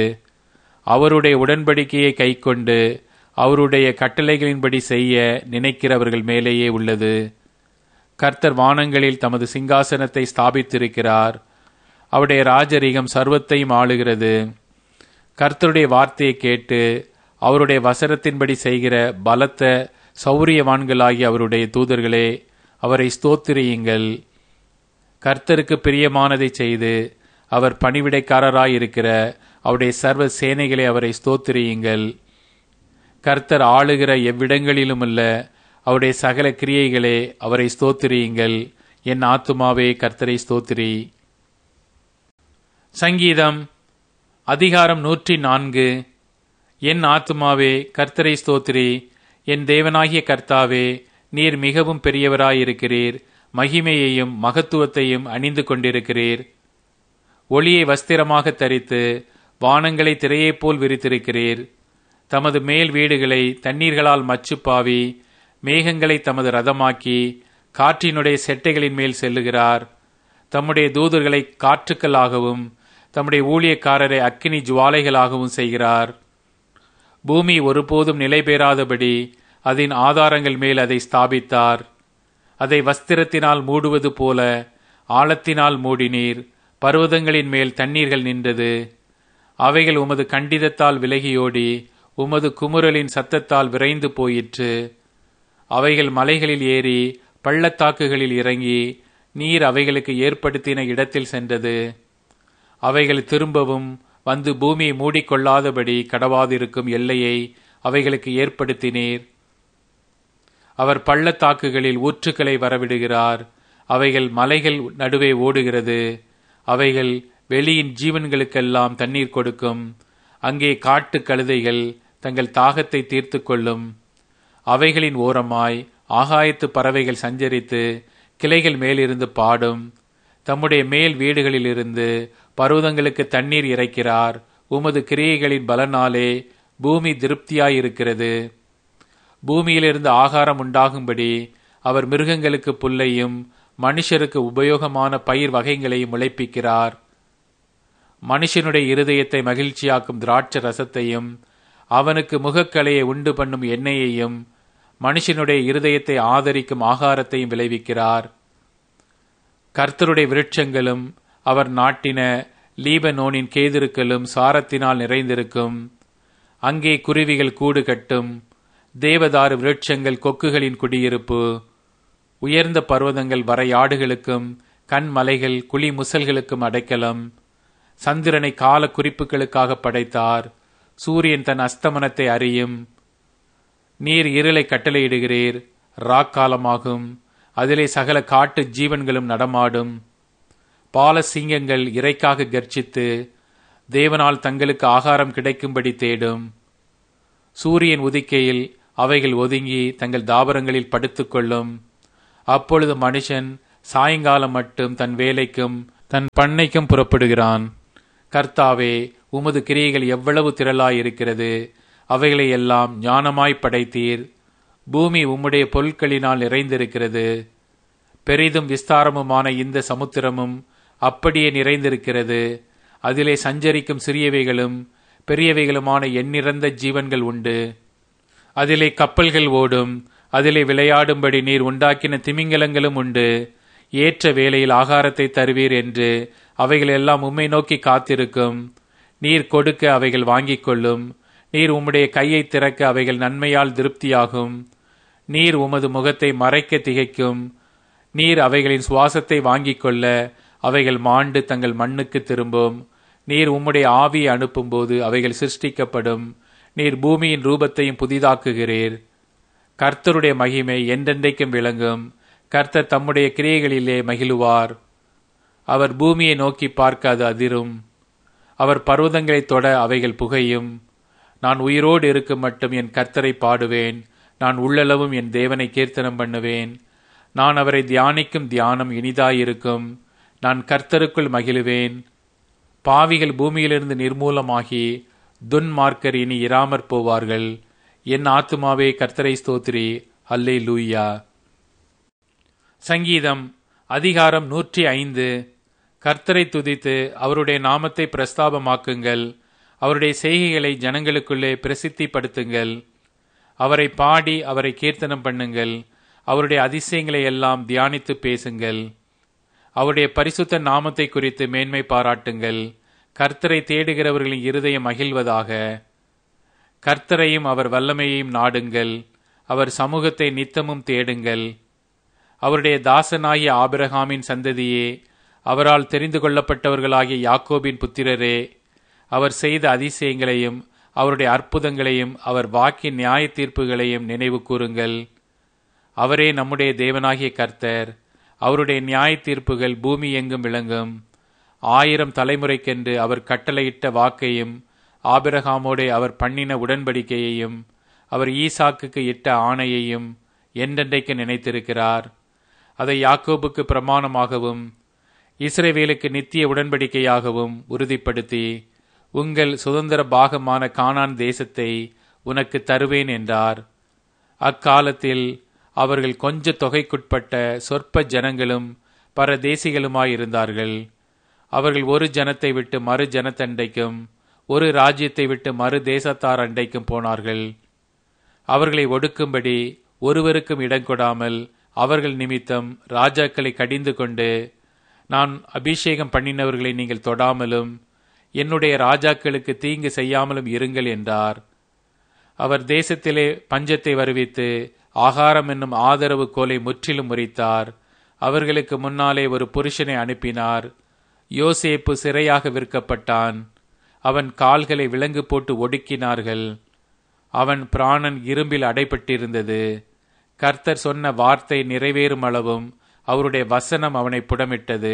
A: அவருடைய உடன்படிக்கையை கைக்கொண்டு அவருடைய கட்டளைகளின்படி செய்ய நினைக்கிறவர்கள் மேலேயே உள்ளது. கர்த்தர் வானங்களில் தமது சிங்காசனத்தை ஸ்தாபித்திருக்கிறார். அவருடைய ராஜரீகம் சர்வத்தையும் ஆளுகிறது. கர்த்தருடைய வார்த்தையை கேட்டு அவருடைய வசனத்தின்படி செய்கிற பலத்த சௌரியவான்களாகிய அவருடைய தூதர்களே, அவரை ஸ்தோத்திரியுங்கள். கர்த்தருக்கு பிரியமானதை செய்து அவர் பணிவிடைக்காரராயிருக்கிற அவருடைய சர்வ சேனைகளை அவரை ஸ்தோத்திரியுங்கள். கர்த்தர் ஆளுகிற எவ்விடங்களிலுமல்ல அவருடைய சகல கிரியைகளே அவரை ஸ்தோத்திரியுங்கள். என் ஆத்துமாவே கர்த்தரை ஸ்தோத்திரி. சங்கீதம் அதிகாரம் 104. என் ஆத்துமாவே கர்த்தரை ஸ்தோத்திரி. என் தேவனாகிய கர்த்தாவே, நீர் மிகவும் பெரியவராயிருக்கிறீர். மகிமையையும் மகத்துவத்தையும் அணிந்து கொண்டிருக்கிறீர். ஒளியை வஸ்திரமாக தரித்து வானங்களை திரையைப் போல் விரித்திருக்கிறீர். தமது மேல் வீடுகளை தண்ணீர்களால் மச்சுப்பாவி மேகங்களை தமது ரதமாக்கி காற்றினுடைய செட்டைகளின் மேல் செல்லுகிறார். தம்முடைய தூதர்களை காற்றுக்களாகவும் தம்முடைய ஊழியக்காரரை அக்கினி ஜுவாலைகளாகவும் செய்கிறார். பூமி ஒருபோதும் நிலை பெறாதபடி அதன் ஆதாரங்கள் மேல் அதை ஸ்தாபித்தார். அதை வஸ்திரத்தினால் மூடுவது போல ஆழத்தினால் மூடினீர். பர்வதங்களின் மேல் தண்ணீர்கள் நின்றது. அவைகள் உமது கண்டிதத்தால் விலகியோடி உமது குமுறலின் சத்தத்தால் விரைந்து போயிற்று. அவைகள் மலைகளில் ஏறி பள்ளத்தாக்குகளில் இறங்கி நீர் அவைகளுக்கு ஏற்படுத்தின இடத்தில் சென்றது. அவைகள் திரும்பவும் வந்து பூமியை மூடிக்கொள்ளாதபடி கடவாதிருக்கும் எல்லையை அவைகளுக்கு ஏற்படுத்தினீர். அவர் பள்ளத்தாக்குகளில் ஊற்றுக்களை வரவிடுகிறார். அவைகள் மலைகள் நடுவே ஓடுகிறது. அவைகள் வெளியின் ஜீவன்களுக்கெல்லாம் தண்ணீர் கொடுக்கும். அங்கே காட்டு கழுதைகள் தங்கள் தாகத்தை தீர்த்து கொள்ளும். அவைகளின் ஓரமாய் ஆகாயத்து பறவைகள் சஞ்சரித்து கிளைகள் மேலிருந்து பாடும். தம்முடைய மேல் வீடுகளிலிருந்து பர்வதங்களுக்கு தண்ணீர் இறைக்கிறார். உமது கிரியைகளின் பலனாலே பூமி திருப்தியாயிருக்கிறது. பூமியிலிருந்து ஆகாரம் உண்டாகும்படி அவர் மிருகங்களுக்கு புல்லையும் மனுஷருக்கு உபயோகமான பயிர் வகைகளையும் முளைப்பிக்கிறார். மனுஷனுடைய இருதயத்தை மகிழ்ச்சியாக்கும் திராட்சை ரசத்தையும் அவனுக்கு முகக்கலையை உண்டு பண்ணும் எண்ணெயையும் மனுஷனுடைய இருதயத்தை ஆதரிக்கும் ஆகாரத்தையும் விளைவிக்கிறார். கர்த்தருடைய விருட்சங்களும் அவர் நாட்டின லீபனோனின் கேதுருக்களும் சாரத்தினால் நிறைந்திருக்கும். அங்கே குருவிகள் கூடு கட்டும். தேவதாரு விருட்சங்கள் கொக்குகளின் குடியிருப்பு. உயர்ந்த பர்வதங்கள் வரையாடுகளுக்கும் கண்மலைகள் குழி முசல்களுக்கும் அடைக்கலம். சந்திரனை கால குறிப்புகளுக்காக படைத்தார். சூரியன் தன் அஸ்தமனத்தை அறியும். நீர் இருளை கட்டளையிடுகிறீர். ராக்காலமாகும். அதிலே சகல காட்டு ஜீவன்களும் நடமாடும். பாலசிங்கங்கள் இறைக்காக கர்ச்சித்து தேவனால் தங்களுக்கு ஆகாரம் கிடைக்கும்படி தேடும். சூரியன் உதிக்கையில் அவைகள் ஒதுங்கி தங்கள் தாபரங்களில் படுத்துக்கொள்ளும். அப்பொழுது மனுஷன் சாயங்காலம் மட்டும் தன் வேலைக்கும் தன் பண்ணைக்கும் புறப்படுகிறான். கர்த்தாவே, உமது கிரியைகள் எவ்வளவு திரளாயிருக்கிறது! அவைகளை எல்லாம் ஞானமாய் படைத்தீர். பூமி உம்முடைய பொருட்களினால் நிறைந்திருக்கிறது. பெரிதும் விஸ்தாரமுமான இந்த சமுத்திரமும் அப்படியே நிறைந்திருக்கிறது. அதிலே சஞ்சரிக்கும் சிறியவைகளும் பெரியவைகளுமான எண்ணிறந்த ஜீவன்கள் உண்டு. அதிலே கப்பல்கள் ஓடும். அதிலே விளையாடும்படி நீர் உண்டாக்கின திமிங்கலங்களும் உண்டு. ஏற்ற வேளையில் ஆகாரத்தை தருவீர் என்று அவைகள் எல்லாம் உம்மை நோக்கி காத்திருக்கும். நீர் கொடுக்க அவைகள் வாங்கிக் கொள்ளும். நீர் உம்முடைய கையை திறக்க அவைகள் நன்மையால் திருப்தியாகும். நீர் உமது முகத்தை மறைக்க திகைக்கும். நீர் அவைகளின் சுவாசத்தை வாங்கிக் கொள்ள அவைகள் மாண்டு தங்கள் மண்ணுக்கு திரும்பும். நீர் உம்முடைய ஆவியை அனுப்பும்போது அவைகள் சிருஷ்டிக்கப்படும். நீர் பூமியின் ரூபத்தையும் புதிதாக்குகிறீர். கர்த்தருடைய மகிமை என்றென்றைக்கும் விளங்கும். கர்த்தர் தம்முடைய கிரியைகளிலே மகிழுவார். அவர் பூமியை நோக்கி பார்க்க அது அதிரும். அவர் பர்வதங்களைத் தொட அவைகள் புகையும். நான் உயிரோடு இருக்கும் மட்டும் என் கர்த்தரை பாடுவேன். நான் உள்ளளவும் என் தேவனை கீர்த்தனம் பண்ணுவேன். நான் அவரை தியானிக்கும் தியானம் இனிதாயிருக்கும். நான் கர்த்தருக்குள் மகிழுவேன். பாவிகள் பூமியிலிருந்து நிர்மூலமாகி துன்மார்க்கர் இனி இராமற் போவார்கள். என் ஆத்துமாவே கர்த்தரை ஸ்தோத்திரி. அல்லேலூயா. சங்கீதம் அதிகாரம் 105. கர்த்தரை துதித்து அவருடைய நாமத்தை பிரஸ்தாபமாக்குங்கள். அவருடைய செய்கைகளை ஜனங்களுக்குள்ளே பிரசித்திப்படுத்துங்கள். அவரை பாடி அவரை கீர்த்தனம் பண்ணுங்கள். அவருடைய அதிசயங்களை எல்லாம் தியானித்து பேசுங்கள். அவருடைய பரிசுத்த நாமத்தை குறித்து மேன்மை பாராட்டுங்கள். கர்த்தரை தேடுகிறவர்களின் இருதயம் மகிழ்வதாக. கர்த்தரையும் அவர் வல்லமையையும் நாடுங்கள். அவர் சமூகத்தை நித்தமும் தேடுங்கள். அவருடைய தாசனாகிய ஆபிரகாமின் சந்ததியே, அவரால் தெரிந்து கொள்ளப்பட்டவர்களாகிய யாக்கோபின் புத்திரரே, அவர் செய்த அதிசயங்களையும் அவருடைய அற்புதங்களையும் அவர் வாக்கின் நியாய தீர்ப்புகளையும் நினைவு கூறுங்கள். அவரே நம்முடைய தேவனாகிய கர்த்தர். அவருடைய நியாய தீர்ப்புகள் பூமி எங்கும் விளங்கும். 1000 தலைமுறைக்கென்று அவர் கட்டளையிட்ட வாக்கையும் ஆபிரகாமோடே அவர் பண்ணின உடன்படிக்கையையும் அவர் ஈசாக்குக்கு இட்ட ஆணையையும் என்றென்றைக்கு நினைத்திருக்கிறார். அதை யாக்கோபுக்கு பிரமாணமாகவும் இஸ்ரவேலுக்கு நித்திய உடன்படிக்கையாகவும் உறுதிப்படுத்தி, உங்கள் சுதந்திர பாகமான கானான் தேசத்தை உனக்கு தருவேன் என்றார். அக்காலத்தில் அவர்கள் கொஞ்ச தொகைக்குட்பட்ட சொற்ப ஜனங்களும் பரதேசிகளுமாயிருந்தார்கள். அவர்கள் ஒரு ஜனத்தை விட்டு மறு ஜனத்தண்டைக்கும் ஒரு ராஜ்யத்தை விட்டு மறு தேசத்தார் அண்டைக்கும் போனார்கள். அவர்களை ஒடுக்கும்படி ஒருவருக்கும் இடங்கொடாமல் அவர்கள் நிமித்தம் ராஜாக்களை கடிந்து கொண்டு, நான் அபிஷேகம் பண்ணினவர்களை நீங்கள் தொடாமலும் என்னுடைய ராஜாக்களுக்கு தீங்கு செய்யாமலும் இருங்கள் என்றார். அவர் தேசத்திலே பஞ்சத்தை வருவித்து ஆகாரம் என்னும் ஆதரவு கோலை முற்றிலும் முறித்தார். அவர்களுக்கு முன்னாலே ஒரு புருஷனை அனுப்பினார். யோசேப்பு சிறையாக விற்கப்பட்டான். அவன் கால்களை விலங்கு போட்டு ஒடுக்கினார்கள். அவன் பிராணன் இரும்பில் அடைபட்டிருந்தது. கர்த்தர் சொன்ன வார்த்தை நிறைவேறும் அளவும் அவருடைய வசனம் அவனை புடமிட்டது.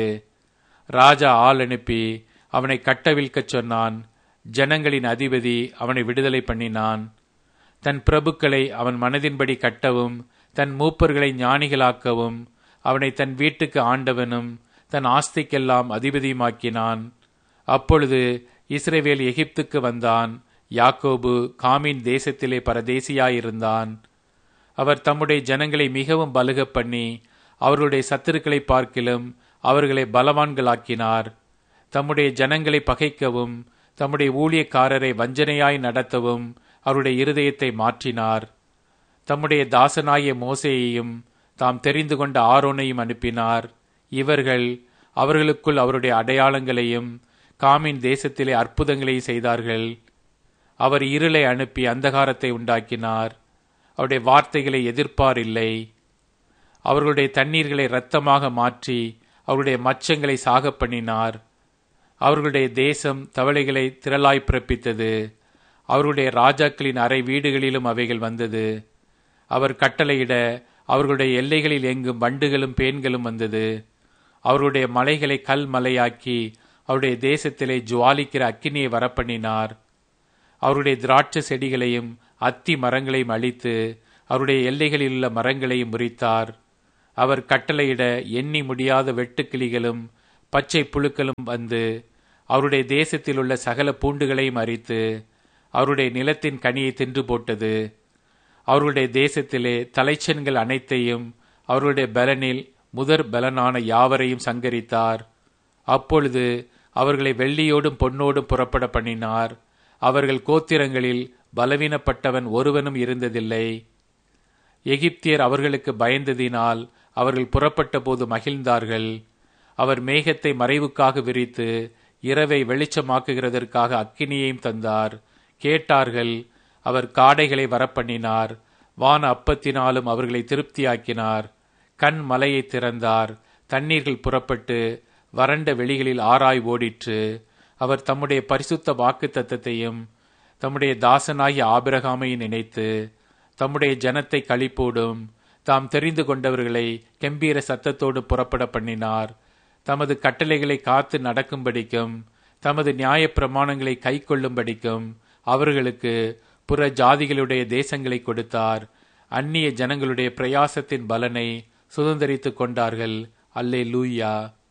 A: ராஜா ஆள் அனுப்பி அவனை கட்டவிழ்க்கச் சொன்னான். ஜனங்களின் அதிபதி அவனை விடுதலை பண்ணினான். தன் பிரபுக்களை அவன் மனதின்படி கட்டவும் தன் மூப்பர்களை ஞானிகளாக்கவும் அவனை தன் வீட்டுக்கு ஆண்டவனும் தன் ஆஸ்திக்கெல்லாம் அதிபதியுமாக்கினான். அப்பொழுது இஸ்ரவேல் எகிப்துக்கு வந்தான். யாக்கோபு காமின் தேசத்திலே பரதேசியாயிருந்தான். அவர் தம்முடைய ஜனங்களை மிகவும் பலுகப் பண்ணி அவர்களுடைய சத்துருக்களை பார்க்கிலும் அவர்களை பலவான்களாக்கினார். தம்முடைய ஜனங்களை பகைக்கவும் தம்முடைய ஊழியக்காரரை வஞ்சனையாய் நடத்தவும் அவருடைய இருதயத்தை மாற்றினார். தம்முடைய தாசனாகிய மோசேயையும் தாம் தெரிந்து கொண்ட ஆரோனையும் அனுப்பினார். இவர்கள் அவர்களுக்குள் அவருடைய அடையாளங்களையும் காமின் தேசத்திலே அற்புதங்களையும் செய்தார்கள். அவர் இருளை அனுப்பி அந்தகாரத்தை உண்டாக்கினார். அவருடைய வார்த்தைகளை எதிர்ப்பார் இல்லை. அவர்களுடைய தண்ணீர்களை இரத்தமாக மாற்றி அவருடைய மச்சங்களை சாகப் பண்ணினார். அவர்களுடைய தேசம் தவளைகளை திரளாய் பிறப்பித்தது. அவர்களுடைய ராஜாக்களின் அறை வீடுகளிலும் அவைகள் வந்தது. அவர் கட்டளையிட அவர்களுடைய எல்லைகளில் எங்கும் வண்டுகளும் பேன்களும் வந்தது. அவர்களுடைய மலைகளை கல் மலையாக்கி அவருடைய தேசத்திலே ஜுவாலிக்கிற அக்கினியை வரப்பண்ணினார். அவருடைய திராட்சை செடிகளையும் அத்தி மரங்களையும் அழித்து அவருடைய எல்லைகளில் உள்ள மரங்களையும் முறித்தார். அவர் கட்டளையிட எண்ணி முடியாத வெட்டுக்கிளிகளும் பச்சை புழுக்களும் வந்து அவருடைய தேசத்தில் உள்ள சகல பூண்டுகளையும் அரித்து அவருடைய நிலத்தின் கனியை தின்று போட்டது. அவருடைய தேசத்திலே தலைச்சன்கள் அனைத்தையும் அவருடைய பலனில் முதற் பலனான யாவரையும் சங்கரித்தார். அப்பொழுது அவர்களை வெள்ளியோடும் பொன்னோடும் புறப்பட பண்ணினார். அவர்கள் கோத்திரங்களில் பலவீனப்பட்டவன் ஒருவனும் இருந்ததில்லை. எகிப்தியர் அவர்களுக்கு பயந்ததினால் அவர்கள் புறப்பட்ட போது மகிழ்ந்தார்கள். அவர் மேகத்தை மறைவுக்காக விரித்து இரவை வெளிச்சமாக்குகிறதற்காக அக்கினியையும் தந்தார். கேட்டார்கள். அவர் காடைகளை வரப்பண்ணினார். வான அப்பத்தினாலும் அவர்களை திருப்தியாக்கினார். கண் மலையை திறந்தார். தண்ணீர்கள் புறப்பட்டு வறண்ட வெளிகளில் ஆராய் ஓடிற்று. அவர் தம்முடைய பரிசுத்த வாக்குத்தத்தத்தையும் தம்முடைய தாசனாகிய ஆபிரகாமை நினைத்து தம்முடைய ஜனத்தை களிப்போடும் தாம் தெரிந்து கொண்டவர்களை கெம்பீர சத்தத்தோடு புறப்பட பண்ணினார். தமது கட்டளைகளை காத்து நடக்கும்படிக்கும் தமது நியாய பிரமாணங்களை கை கொள்ளும்படிக்கும் அவர்களுக்கு புற ஜாதிகளுடைய தேசங்களை கொடுத்தார். அந்நிய ஜனங்களுடைய பிரயாசத்தின் பலனை சுதந்தரித்துக் கொண்டார்கள். அல்லேலூயா.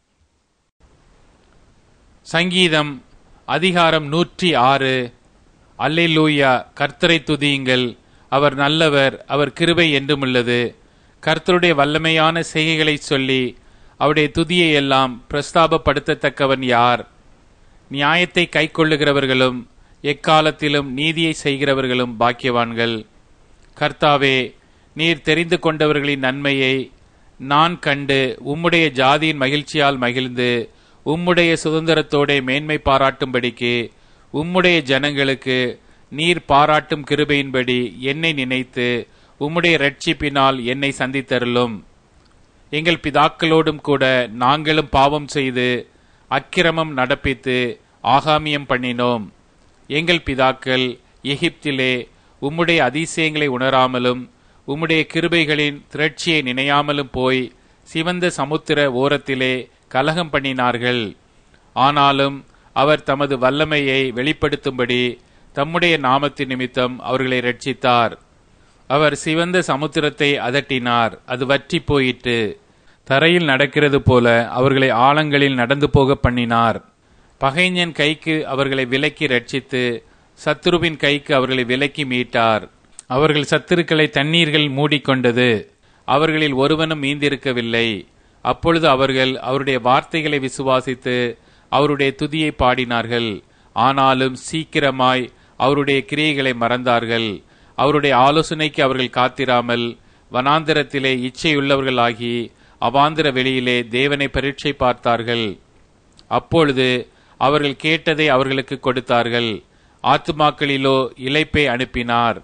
A: சங்கீதம் அதிகாரம் 106. அல்லேலூயா. கர்த்தரை துதியுங்கள், அவர் நல்லவர், அவர் கிருபை என்றுமுள்ளது. கர்த்தருடைய வல்லமையான செய்கைகளை சொல்லி அவருடைய துதியை எல்லாம் பிரஸ்தாபப்படுத்தத்தக்கவன் யார்? நியாயத்தை கை கொள்ளுகிறவர்களும் எக்காலத்திலும் நீதியை செய்கிறவர்களும் பாக்கியவான்கள். கர்த்தாவே, நீர் தெரிந்து கொண்டவர்களின் நன்மையை நான் கண்டு உம்முடைய ஜாதியின் மகிழ்ச்சியால் மகிழ்ந்து உம்முடைய சுதந்திரத்தோட மேன்மை பாராட்டும்படிக்கு உம்முடைய ஜனங்களுக்கு நீர் பாராட்டும் கிருபையின்படி என்னை நினைத்து உம்முடைய இரட்சிப்பினால் என்னை சந்தித்தருளும். எங்கள் பிதாக்களோடும் கூட நாங்களும் பாவம் செய்து அக்கிரமம் நடப்பித்து ஆகாமியம் பண்ணினோம். எங்கள் பிதாக்கள் எகிப்திலே உம்முடைய அதிசயங்களை உணராமலும் உம்முடைய கிருபைகளின் திரட்சியை நினையாமலும் போய் சிவந்த சமுத்திர ஓரத்திலே கலகம் பண்ணினார்கள். ஆனாலும் அவர் தமது வல்லமையை வெளிப்படுத்தும்படி தம்முடைய நாமத்தின் நிமித்தம் அவர்களை இரட்சித்தார். அவர் சிவந்த சமுத்திரத்தை அதட்டினார், அது வற்றி போயிற்று. தரையில் நடக்கிறது போல அவர்களை ஆழங்களில் நடந்து போக பண்ணினார். பகைஞன் கைக்கு அவர்களை விலக்கி ரட்சித்து சத்துருவின் கைக்கு அவர்களை விலக்கி மீட்டார். அவர்கள் சத்துருக்களை தண்ணீர்கள் மூடிக்கொண்டது, அவர்களில் ஒருவனும் மீந்திருக்கவில்லை. அப்பொழுது அவர்கள் அவருடைய வார்த்தைகளை விசுவாசித்து அவருடைய துதியை பாடினார்கள். ஆனாலும் சீக்கிரமாய் அவருடைய கிரியைகளை மறந்தார்கள். அவருடைய ஆலோசனைக்கு அவர்கள் காத்திராமல் வனாந்திரத்திலே இச்சையுள்ளவர்களாகி அவாந்திர வெளியிலே தேவனை பரீட்சை பார்த்தார்கள். அப்பொழுது அவர்கள் கேட்டதை அவர்களுக்கு கொடுத்தார்கள். ஆத்துமாக்களிலோ இளைப்பை அனுப்பினார்.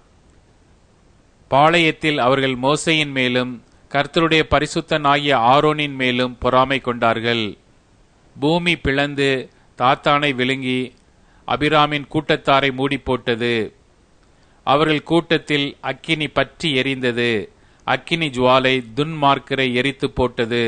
A: பாளையத்தில் அவர்கள் மோசேயின் மேலும் கர்த்தருடைய பரிசுத்தனாகிய ஆரோனின் மேலும் பொறாமை கொண்டார்கள். பூமி பிளந்து தாத்தானை விழுங்கி அபிராமின் கூட்டத்தாரை மூடி போட்டது. அவர்கள் கூட்டத்தில் அக்கினி பற்றி எரிந்தது. அக்கினி ஜுவாலை துன்மார்க்கரை எரித்து போட்டது.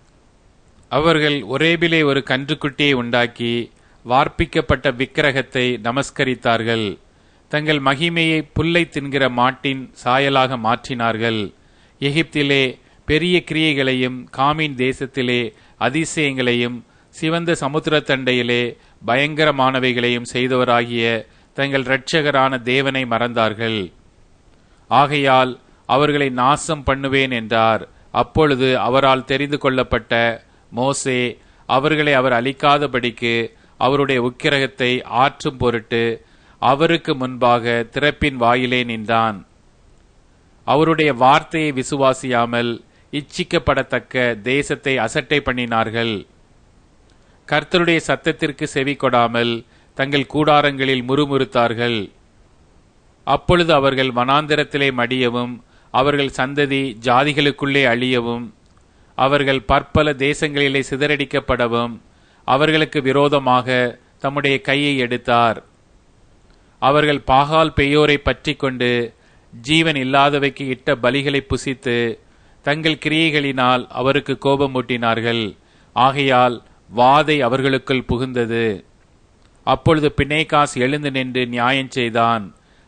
A: அவர்கள் ஒரேபிலே ஒரு கன்றுக்குட்டியை உண்டாக்கி வார்ப்பிக்கப்பட்ட விக்கிரகத்தை நமஸ்கரித்தார்கள். தங்கள் மகிமையை புல்லை தின்கிற மாட்டின் சாயலாக மாற்றினார்கள். எகிப்திலே பெரிய கிரியைகளையும் காமின் தேசத்திலே அதிசயங்களையும் சிவந்த சமுத்திரத்தண்டையிலே பயங்கரமானவைகளையும் செய்தவராகிய தங்கள் இரட்சகரான தேவனை மறந்தார்கள். ஆகையால் அவர்களை நாசம் பண்ணுவேன் என்றார். அப்பொழுது அவரால் தெரிந்து கொள்ளப்பட்ட மோசே அவர்களை அவர் அழிக்காதபடிக்கு அவருடைய உக்கிரகத்தை ஆற்றும் பொருட்டு அவருக்கு முன்பாக திறப்பின் வாயிலே நின்றான். அவருடைய வார்த்தையை விசுவாசியாமல் இச்சிக்கப்படத்தக்க தேசத்தை அசட்டை பண்ணினார்கள். கர்த்தருடைய சத்தத்திற்கு செவி கொடாமல் தங்கள் கூடாரங்களில் முறுமுறுத்தார்கள். அப்பொழுது அவர்கள் வனாந்திரத்திலே மடியவும் அவர்கள் சந்ததி ஜாதிகளுக்குள்ளே அழியவும் அவர்கள் பற்பல தேசங்களிலே சிதறடிக்கப்படவும் அவர்களுக்கு விரோதமாக தம்முடைய கையை எடுத்தார். அவர்கள் பாகால் பெயோரை பற்றி கொண்டு ஜீவன் இல்லாதவைக்கு இட்ட பலிகளை புசித்து தங்கள் கிரியைகளினால் அவருக்கு கோபமூட்டினார்கள். ஆகையால் வாதை அவர்களுக்குள் புகுந்தது. அப்பொழுது பினேகாஸ் எழுந்து நின்று நியாயம் செய்தான்.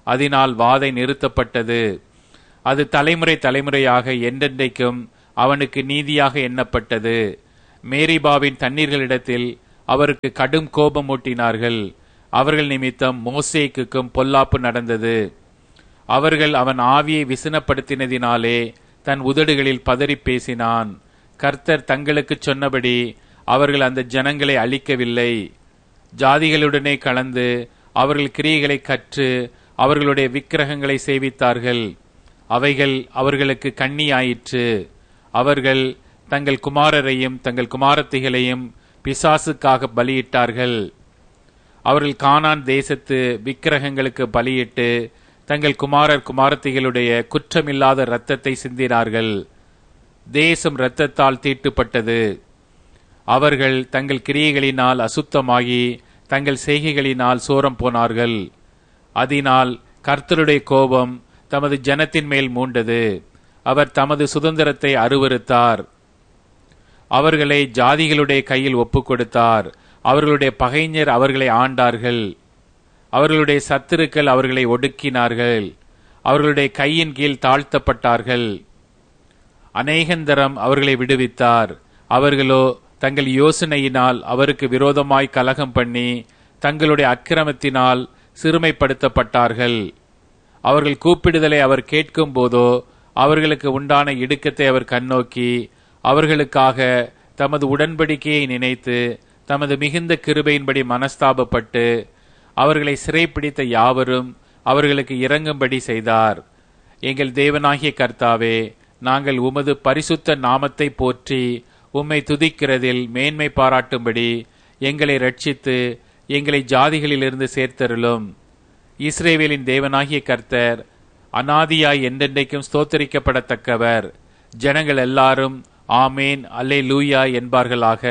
A: அதனால் வாதை நிறுத்தப்பட்டது. அது தலைமுறை தலைமுறையாக என்றென்றைக்கும் அவனுக்கு நீதியாக எண்ணப்பட்டது. மேரிபாவின் தண்ணீர்களிடத்தில் அவருக்கு கடும் கோபம் மூட்டினார்கள். அவர்கள் நிமித்தம் மோசேக்குக்கும் பொல்லாப்பு நடந்தது. அவர்கள் அவன் ஆவியை விசனப்படுத்தினதினாலே தன் உதடுகளில் பதறி பேசினான். கர்த்தர் தங்களுக்கு சொன்னபடி அவர்கள் அந்த ஜனங்களை அழிக்கவில்லை. ஜாதிகளுடனே கலந்து அவர்கள் கிரியைகளை கற்று அவர்களுடைய விக்கிரகங்களை சேவித்தார்கள். அவைகள் அவர்களுக்கு கண்ணியாயிற்று. அவர்கள் தங்கள் குமாரரையும் தங்கள் குமாரத்திகளையும் பிசாசுக்காக பலியிட்டார்கள். அவர்கள் கானான் தேசத்து விக்கிரகங்களுக்கு பலியிட்டு தங்கள் குமாரர் குமாரத்திகளுடைய குற்றமில்லாத இரத்தத்தை சிந்தினார்கள். தேசம் இரத்தத்தால் தீட்டுப்பட்டது. அவர்கள் தங்கள் கிரியைகளினால் அசுத்தமாகி தங்கள் செய்கைகளினால் சோரம் போனார்கள். அதனால் கர்த்தருடைய கோபம் தமது ஜனத்தின் மேல் மூண்டது. அவர் தமது சுதந்திரத்தை அருவருத்தார். அவர்களை ஜாதிகளுடைய கையில் ஒப்புக் கொடுத்தார். அவர்களுடைய பகைஞர் அவர்களை ஆண்டார்கள். அவர்களுடைய சத்துருக்கள் அவர்களை ஒடுக்கினார்கள். அவர்களுடைய கையின் கீழ் தாழ்த்தப்பட்டார்கள். அநேகந்தரம் அவர்களை விடுவித்தார். அவர்களோ தங்கள் யோசனையினால் அவருக்கு விரோதமாய் கலகம் பண்ணி தங்களுடைய அக்கிரமத்தினால் சிறுமைப்படுத்தப்பட்டார்கள். அவர்கள் கூப்பிடுதலை அவர் கேட்கும் போதோ அவர்களுக்கு உண்டான இடுக்கத்தை அவர் கண்ணோக்கி அவர்களுக்காக தமது உடன்படிக்கையை நினைத்து தமது மிகுந்த கிருபையின்படி மனஸ்தாபப்பட்டு அவர்களை சிறைப்பிடித்த யாவரும் அவர்களுக்கு இரங்கும்படி செய்தார். எங்கள் தேவனாகிய கர்த்தாவே, நாங்கள் உமது பரிசுத்த நாமத்தை போற்றி உம்மை துதிக்கிறதில் மேன்மை பாராட்டும்படி எங்களை ரட்சித்து எங்களை ஜாதிகளிலிருந்து சேர்த்தருளும். இஸ்ரவேலின் தேவனாகிய கர்த்தர் அநாதியாய் என்றென்றைக்கும் ஸ்தோத்தரிக்கப்படத்தக்கவர். ஜனங்கள் எல்லாரும் ஆமேன் அல்லேலூயா என்பார்களாக.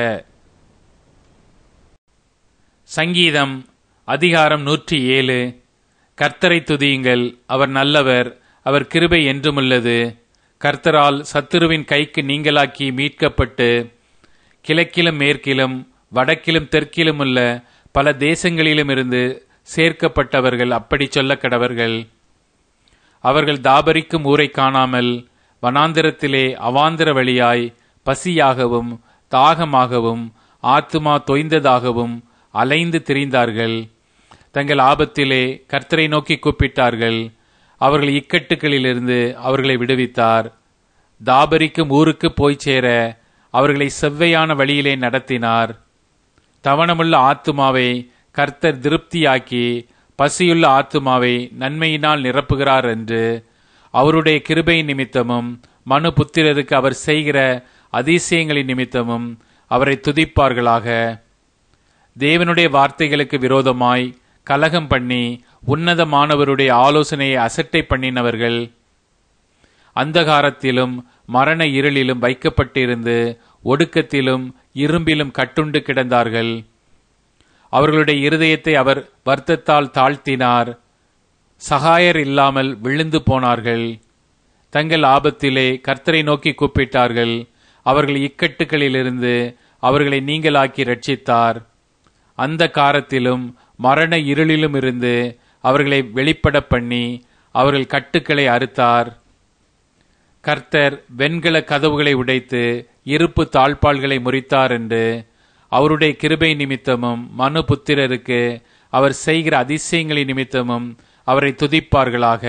A: சங்கீதம் அதிகாரம் 107. கர்த்தரை துதியுங்கள், அவர் நல்லவர், அவர் கிருபை என்றுமுள்ளது. கர்த்தரால் சத்துருவின் கைக்கு நீங்களாக்கி மீட்கப்பட்டு கிழக்கிலும் மேற்கிலும் வடக்கிலும் தெற்கிலும் உள்ள பல தேசங்களிலும் இருந்து சேர்க்கப்பட்டவர்கள் அப்படி சொல்ல கடவர்கள். அவர்கள் தாபரிக்கும் ஊரை காணாமல் வனாந்திரத்திலே அவாந்திர வழியாய் பசியாகவும் தாகமாகவும் ஆத்துமா தொய்ந்ததாகவும் அலைந்து திரிந்தார்கள். தங்கள் ஆபத்திலே கர்த்தரை நோக்கி கூப்பிட்டார்கள். அவர்கள் இக்கட்டுகளிலிருந்து அவர்களை விடுவித்தார். தாபரிக்கும் ஊருக்கு போய் சேர அவர்களை செவ்வையான வழியிலே நடத்தினார். தவணமுள்ள ஆத்துமாவை கர்த்தர் திருப்தியாக்கி பசியுள்ள ஆத்துமாவை நன்மையினால் நிரப்புகிறார் என்று அவருடைய கிருபை நிமித்தமும் மனு புத்திரருக்கு அவர் செய்கிற அதிசயங்களின் நிமித்தமும் அவரை துதிப்பார்களாக. தேவனுடைய வார்த்தைகளுக்கு விரோதமாய் கலகம் பண்ணி உன்னதமானவருடைய ஆலோசனையை அசட்டை பண்ணினவர்கள் அந்தகாரத்திலும் மரண இருளிலும் வைக்கப்பட்டிருந்து ஒடுக்கத்திலும் இரும்பிலும் கட்டுண்டு கிடந்தார்கள். அவர்களுடைய இருதயத்தை அவர் வருத்தத்தால் தாழ்த்தினார். சகாயர் இல்லாமல் விழுந்து போனார்கள். தங்கள் ஆபத்திலே கர்த்தரை நோக்கி கூப்பிட்டார்கள். அவர்கள் இக்கட்டுகளிலிருந்து அவர்களை நீங்களாக்கி ரட்சித்தார். அந்த காரத்திலும் மரண இருளிலும் இருந்து அவர்களை வெளிப்பட பண்ணி அவர்கள் கட்டுக்களை அறுத்தார். கர்த்தர் வெண்கல கதவுகளை உடைத்து இருப்பு தாழ்பால்களை முறித்தார் என்று அவருடைய கிருபை நிமித்தமும் மனு புத்திரருக்கு அவர் செய்கிற அதிசயங்களின் நிமித்தமும் அவரை துதிப்பார்களாக.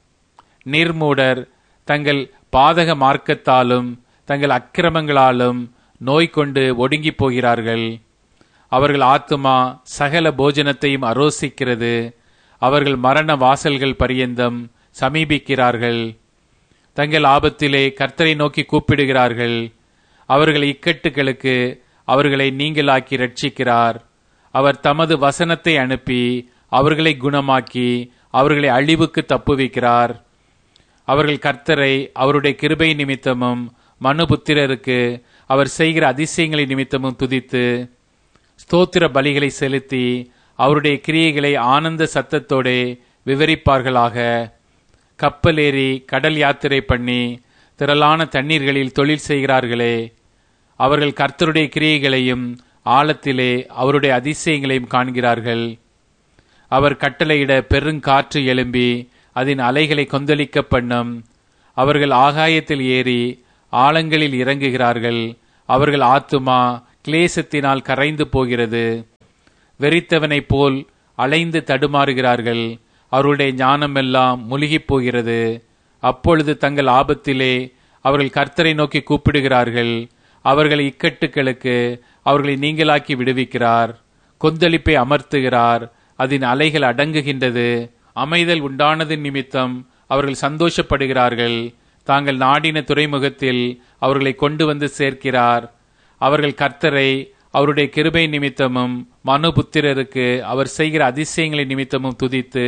A: நிர்மூடர் தங்கள் பாதக மார்க்கத்தாலும் தங்கள் அக்கிரமங்களாலும் நோய் கொண்டு ஒடுங்கி போகிறார்கள். அவர்கள் ஆத்துமா சகல போஜனத்தையும் அரோசிக்கிறது. அவர்கள் மரண வாசல்கள் பரியந்தம் சமீபிக்கிறார்கள். தங்கள் ஆபத்திலே கர்த்தரை நோக்கி கூப்பிடுகிறார்கள். அவர்கள் இக்கட்டுகளுக்கு அவர்களை நீங்களாக்கி ரட்சிக்கிறார். அவர் தமது வசனத்தை அனுப்பி அவர்களை குணமாக்கி அவர்களை அழிவுக்கு தப்புவிக்கிறார். அவர்கள் கர்த்தரை அவருடைய கிருபை நிமித்தமும் மனுபுத்திரருக்கு அவர் செய்கிற அதிசயங்களின் நிமித்தமும் துதித்து ஸ்தோத்திர பலிகளை செலுத்தி அவருடைய கிரியைகளை ஆனந்த சத்தத்தோடே விவரிப்பார்களாக. கப்பல் ஏறி கடல் யாத்திரை பண்ணி திரளான தண்ணீர்களில் தொழில் செய்கிறார்களே, அவர்கள் கர்த்தருடைய கிரியைகளையும் ஆழத்திலே அவருடைய அதிசயங்களையும் காண்கிறார்கள். அவர் கட்டளையிட பெருங்காற்று எழும்பி அதன் அலைகளை கொந்தளிக்க பண்ணும். அவர்கள் ஆகாயத்தில் ஏறி ஆழங்களில் இறங்குகிறார்கள். அவர்கள் ஆத்துமா கிளேசத்தினால் கரைந்து போகிறது. வெறித்தவனைப் போல் அலைந்து தடுமாறுகிறார்கள். அவருடைய ஞானமெல்லாம் முழுகிப் போகிறது. அப்பொழுது தங்கள் ஆபத்திலே அவர்கள் கர்த்தரை நோக்கி கூப்பிடுகிறார்கள். அவர்கள் இக்கட்டுகளுக்கு அவர்களை நீங்களாக்கி விடுவிக்கிறார். கொந்தளிப்பை அமர்த்துகிறார். அதன் அலைகள் அடங்குகின்றது. அமைதல் உண்டானது நிமித்தம் அவர்கள் சந்தோஷப்படுகிறார்கள். தாங்கள் நாடின துறைமுகத்தில் அவர்களை கொண்டு வந்து சேர்க்கிறார். அவர்கள் கர்த்தரை அவருடைய கிருபை நிமித்தமும் மனுபுத்திரருக்கு அவர் செய்கிற அதிசயங்களின் நிமித்தமும் துதித்து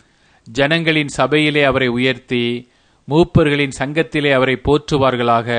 A: ஜனங்களின் சபையிலே அவரை உயர்த்தி மூப்பர்களின் சங்கத்திலே அவரை போற்றுவார்களாக.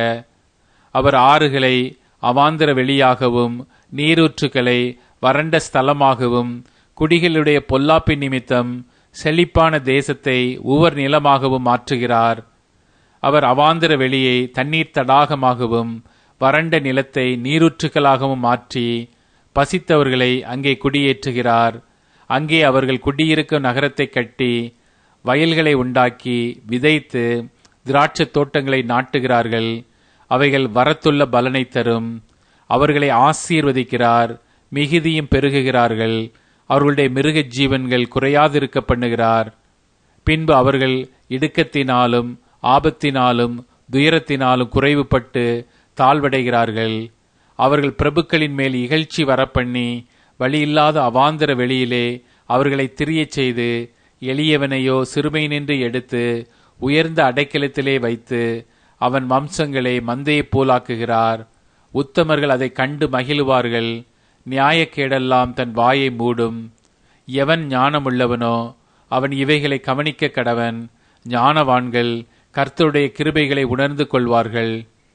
A: அவர் ஆறுகளை அவாந்தர வெளியாகவும் நீரூற்றுகளை வறண்ட ஸ்தலமாகவும் குடிகளுடைய பொல்லாப்பின் நிமித்தம் செழிப்பான தேசத்தை உவர் நிலமாகவும் மாற்றுகிறார். அவர் அவாந்தர வெளியை தண்ணீர் தடாகமாகவும் வறண்ட நிலத்தை நீரூற்றுகளாகவும் மாற்றி பசித்தவர்களை அங்கே குடியேற்றுகிறார். அங்கே அவர்கள் குடியிருக்கும் நகரத்தை கட்டி வயல்களை உண்டாக்கி விதைத்து திராட்சை தோட்டங்களை நாட்டுகிறார்கள். அவைகள் வரத்துள்ள பலனை தரும். அவர்களை ஆசீர்வதிக்கிறார். மிகுதியும் பெருகுகிறார்கள். அவர்களுடைய மிருக ஜீவன்கள் குறையாதிருக்க பண்ணுகிறார். பின்பு அவர்கள் இடுக்கத்தினாலும் ஆபத்தினாலும் துயரத்தினாலும் குறைவுபட்டு தாழ்வடைகிறார்கள். அவர்கள் பிரபுக்களின் மேல் இகழ்ச்சி வரப்பண்ணி வழியில்லாத அவாந்தர வெளியிலே அவர்களை திரியச் செய்து எளியவனையோ சிறுமையினின்று எடுத்து உயர்ந்த அடைக்கலத்திலே வைத்து அவன் வம்சங்களை மந்தையைப் போலாக்குகிறார். உத்தமர்கள் அதை கண்டு மகிழுவார்கள். நியாயக்கேடெல்லாம் தன் வாயை மூடும். எவன் ஞானமுள்ளவனோ அவன் இவைகளை கவனிக்க கடவன். ஞானவான்கள் கர்த்தருடைய கிருபைகளை உணர்ந்து கொள்வார்கள்.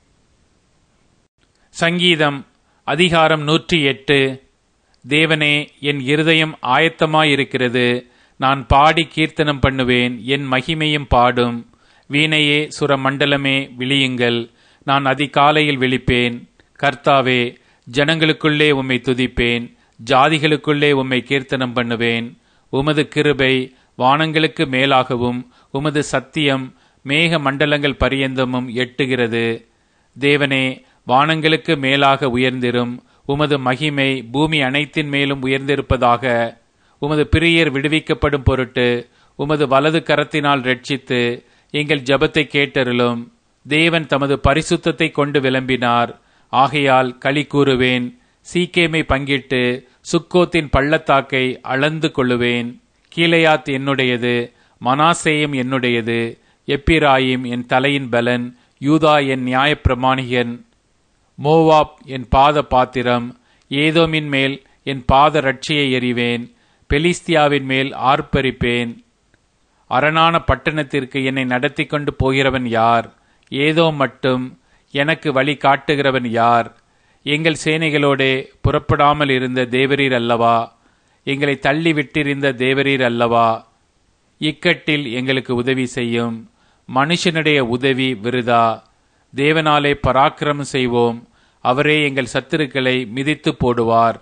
A: சங்கீதம் அதிகாரம் 108. தேவனே, என் இருதயம் ஆயத்தமாயிருக்கிறது. நான் பாடி கீர்த்தனம் பண்ணுவேன். என் மகிமையும் பாடும். வீணையே சுரமண்டலமே விழியுங்கள். நான் அதிகாலையில் விழிப்பேன். கர்த்தாவே, ஜனங்களுக்குள்ளே உம்மை துதிப்பேன். ஜாதிகளுக்குள்ளே உம்மை கீர்த்தனம் பண்ணுவேன். உமது கிருபை வானங்களுக்கு மேலாகவும் உமது சத்தியம் மேக மண்டலங்கள் பரியந்தமும் எட்டுகிறது. தேவனே, வானங்களுக்கு மேலாக உயர்ந்திரும். உமது மகிமை பூமி அனைத்தின் மேலும் உயர்ந்திருப்பதாக. உமது பிரியர் விடுவிக்கப்படும் பொருட்டு உமது வலது கரத்தினால் ரட்சித்து எங்கள் ஜெபத்தை கேட்டருளும். தேவன் தமது பரிசுத்தத்தை கொண்டு விளம்பினார். ஆகையால் களி கூறுவேன். சீக்கேமை பங்கிட்டு சுக்கோத்தின் பள்ளத்தாக்கை அளந்து கொள்ளுவேன். கீலேயாத் என்னுடையது, மனாசேயும் என்னுடையது. எப்பிராயிம் என் தலையின் பலன். யூதா என் நியாயப்பிரமாணிகன். மோவாப் என் பாத பாத்திரம். ஏதோமின் மேல் என் பாத ரட்சியை எறிவேன். பெலிஸ்தியாவின் மேல் ஆர்ப்பரிப்பேன். அரணான பட்டணத்திற்கு என்னை நடத்தி கொண்டு போகிறவன் யார்? ஏதோ மட்டும் எனக்கு வழி காட்டுகிறவன் யார்? எங்கள் சேனைகளோடே புறப்படாமல் இருந்த தேவரீர் அல்லவா? எங்களை தள்ளி விட்டிருந்த தேவரீர் அல்லவா? இக்கட்டில் எங்களுக்கு உதவி செய்யும். மனுஷனுடைய உதவி விருதா. தேவனாலே பராக்கிரமம் செய்வோம். அவரே எங்கள் சத்துருக்களை மிதித்து போடுவார்.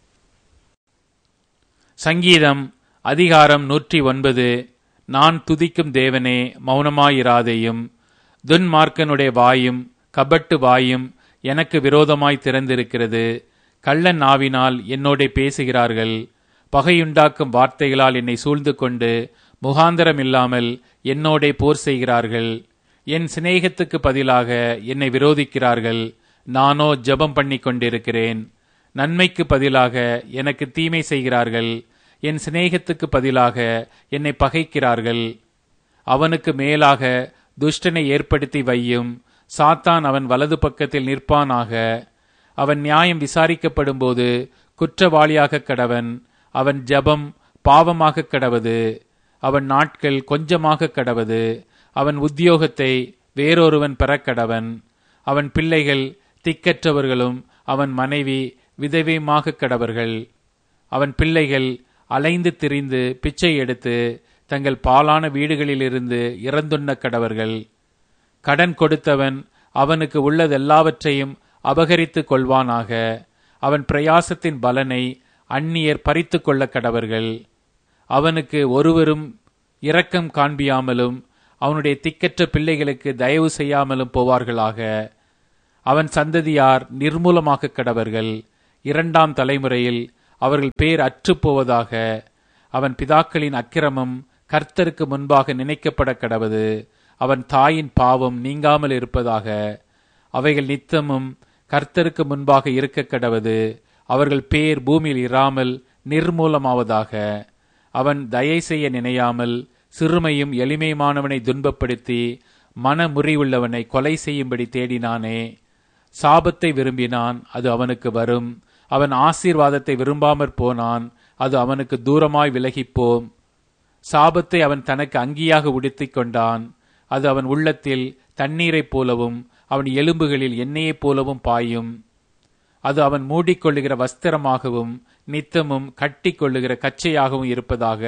A: சங்கீதம் அதிகாரம் 109. நான் துதிக்கும் தேவனே, மௌனமாயிராதேயும். துன்மார்க்கனுடைய வாயும் கபட்டு வாயும் எனக்கு விரோதமாய் திறந்திருக்கிறது. கள்ளன் நாவினால் என்னோட பேசுகிறார்கள். பகையுண்டாக்கும் வார்த்தைகளால் என்னை சூழ்ந்து கொண்டு முகாந்தரம் இல்லாமல் என்னோட போர் செய்கிறார்கள். என் சிநேகத்துக்கு பதிலாக என்னை விரோதிக்கிறார்கள். நானோ ஜெபம் பண்ணி கொண்டிருக்கிறேன். நன்மைக்கு பதிலாக எனக்கு தீமை செய்கிறார்கள். என் சிநேகத்துக்கு பதிலாக என்னை பகைக்கிறார்கள். அவனுக்கு மேலாக துஷ்டனை ஏற்படுத்தி வையும். சாத்தான் அவன் வலது பக்கத்தில் நிற்பானாக. அவன் நியாயம் விசாரிக்கப்படும் போது குற்றவாளியாக கடவன். அவன் ஜெபம் பாவமாக கடவது. அவன் நாட்கள் கொஞ்சமாக கடவது. அவன் உத்தியோகத்தை வேறொருவன் பெறக்கடவன். அவன் பிள்ளைகள் திக்கற்றவர்களும் அவன் மனைவி விதவையுமாக கடவர்கள். அவன் பிள்ளைகள் அலைந்து திரிந்து பிச்சை எடுத்து தங்கள் பாலான வீடுகளிலிருந்து இறந்துண்ண கடவர்கள். கடன் கொடுத்தவன் அவனுக்கு உள்ளதெல்லாவற்றையும் அபகரித்து கொள்வானாக. அவன் பிரயாசத்தின் பலனை அந்நியர் பறித்து கொள்ள கடவர்கள். அவனுக்கு ஒருவரும் இரக்கம் காண்பியாமலும் அவனுடைய திக்கற்ற பிள்ளைகளுக்கு தயவு செய்யாமலும் போவார்களாக. அவன் சந்ததியார் நிர்மூலமாக்க கடவர்கள். 2ஆம் தலைமுறையில் அவர்கள் பேர் அற்றுப்போவதாக. அவன் பிதாக்களின் அக்கிரமம் கர்த்தருக்கு முன்பாக நினைக்கப்பட கடவது. அவன் தாயின் பாவம் நீங்காமல் இருப்பதாக. அவைகள் நித்தமும் கர்த்தருக்கு முன்பாக இருக்க கடவது. அவர்கள் பேர் பூமியில் இராமல் நிர்மூலமாவதாக. அவன் தயை செய்ய நினையாமல் சிறுமையும் எளிமையுமானவனை துன்பப்படுத்தி மனமுறிவுள்ளவனை கொலை செய்யும்படி தேடினானே. சாபத்தை விரும்பினான், அது அவனுக்கு வரும். அவன் ஆசீர்வாதத்தை விரும்பாமற் போனான், அது அவனுக்கு தூரமாய் விலகிப்போம். சாபத்தை அவன் தனக்கு அங்கியாக உடுத்திக் கொண்டான், அது அவன் உள்ளத்தில் தண்ணீரைப் போலவும் அவன் எலும்புகளில் எண்ணெயைப் போலவும் பாயும். அது அவன் மூடிக்கொள்ளுகிற வஸ்திரமாகவும் நித்தமும் கட்டி கொள்ளுகிற கச்சையாகவும் இருப்பதாக.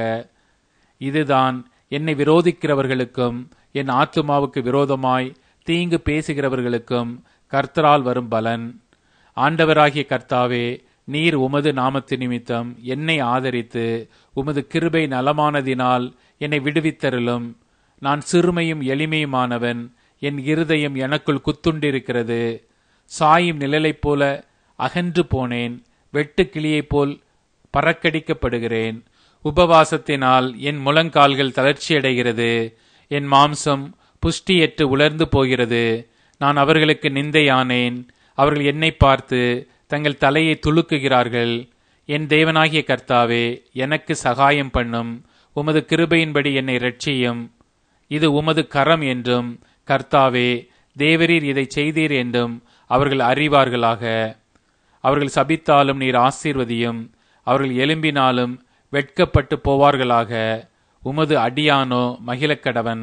A: இதுதான் என்னை விரோதிக்கிறவர்களுக்கும் என் ஆத்துமாவுக்கு விரோதமாய் தீங்கு பேசுகிறவர்களுக்கும் கர்த்தரால் வரும் பலன். ஆண்டவராகிய கர்த்தாவே, நீர் உமது நாமத்து நிமித்தம் என்னை ஆதரித்து உமது கிருபை நலமானதினால் என்னை விடுவித்தருளும். நான் சிறுமையும் எளிமையுமானவன், என் இருதயம் எனக்குள் குத்துண்டிருக்கிறது. சாயும் நிழலைப் போல அகன்று போனேன், வெட்டுக்கிளியைப் போல் பறக்கடிக்கப்படுகிறேன். உபவாசத்தினால் என் முழங்கால்கள் தளர்ச்சியடைகிறது, என் மாம்சம் புஷ்டியற்று உலர்ந்து போகிறது. நான் அவர்களுக்கு நிந்தையானேன். அவர்கள் என்னை பார்த்து தங்கள் தலையை துலுக்குகிறார்கள். என் தேவனாகிய கர்த்தாவே, எனக்கு சகாயம் பண்ணும். உமது கிருபையின்படி என்னை இரட்சியும். இது உமது கரம் என்றும், கர்த்தாவே தேவரீர் இதை செய்தீர் என்றும் அவர்கள் அறிவார்களாக. அவர்கள் சபித்தாலும் நீர் ஆசீர்வதியும். அவர்கள் எழும்பினாலும் வெட்கப்பட்டு போவார்களாக. உமது அடியானோ மகிழக்கடவன்.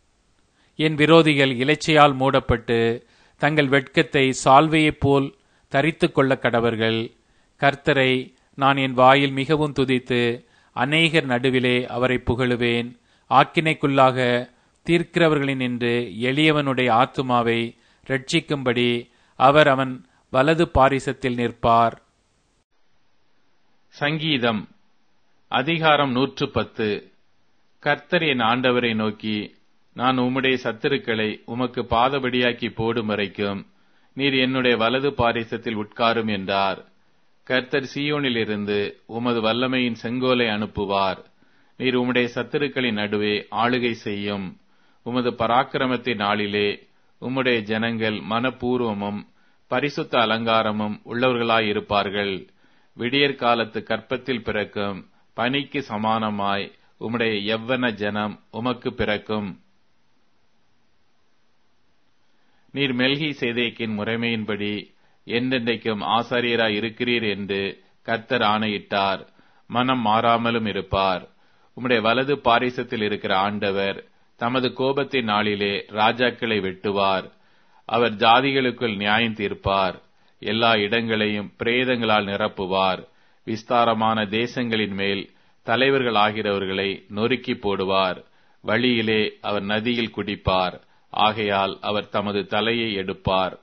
A: என் விரோதிகள் இலைச்சையால் மூடப்பட்டு தங்கள் வெட்கத்தை சால்வையைப் போல் தரித்து கொள்ள கடவர்கள். கர்த்தரை நான் என் வாயில் மிகவும் துதித்து அநேகர் நடுவிலே அவரை புகழுவேன். ஆக்கினைக்குள்ளாக தீர்க்கிறவர்களின் என்று எளியவனுடைய ஆத்துமாவை ரட்சிக்கும்படி அவர் அவன் வலது பாரிசத்தில் நிற்பார். சங்கீதம் அதிகாரம் 110. கர்த்தர் என் ஆண்டவரை நோக்கி, நான் உம்முடைய சத்துருக்களை உமக்கு பாதபடியாக்கி போடும் வரைக்கும் நீர் என்னுடைய வலது பாரிசத்தில் உட்காரும் என்றார். கர்த்தர் சீயோனிலிருந்து உமது வல்லமையின் செங்கோலை அனுப்புவார். நீர் உம்முடைய சத்துருக்களின் நடுவே ஆளுகை செய்யும். உமது பராக்கிரமத்தின் நாளிலே உம்முடைய ஜனங்கள் மனப்பூர்வமும் பரிசுத்த அலங்காரமும் உள்ளவர்களாயிருப்பார்கள். விடியற் காலத்து கற்பத்தில் பிறக்கும் பனிக்கு சமானமாய் உம்முடைய யவ்வன ஜனம் உமக்கு பிறக்கும். நீர் மெல்கி சேதேக்கின் முறைமையின்படி என்றென்றைக்கும் ஆசாரியராய் இருக்கிறீர் என்று கர்த்தர் ஆணையிட்டார். மனம் மாறாமலும் இருப்பார். உம்முடைய வலது பாரிசத்தில் இருக்கிற ஆண்டவர் தமது கோபத்தின் நாளிலே ராஜாக்களை வெட்டுவார். அவர் ஜாதிகளுக்குள் நியாயம் தீர்ப்பார். எல்லா இடங்களையும் பிரேதங்களால் நிரப்புவார். விஸ்தாரமான தேசங்களின் மேல் தலைவர்கள் ஆகிறவர்களை நொறுக்கி போடுவார். வழியிலே அவர் நதியில் குடிப்பார். ஆகையால் அவர் தமது தலையை எடுப்பார்.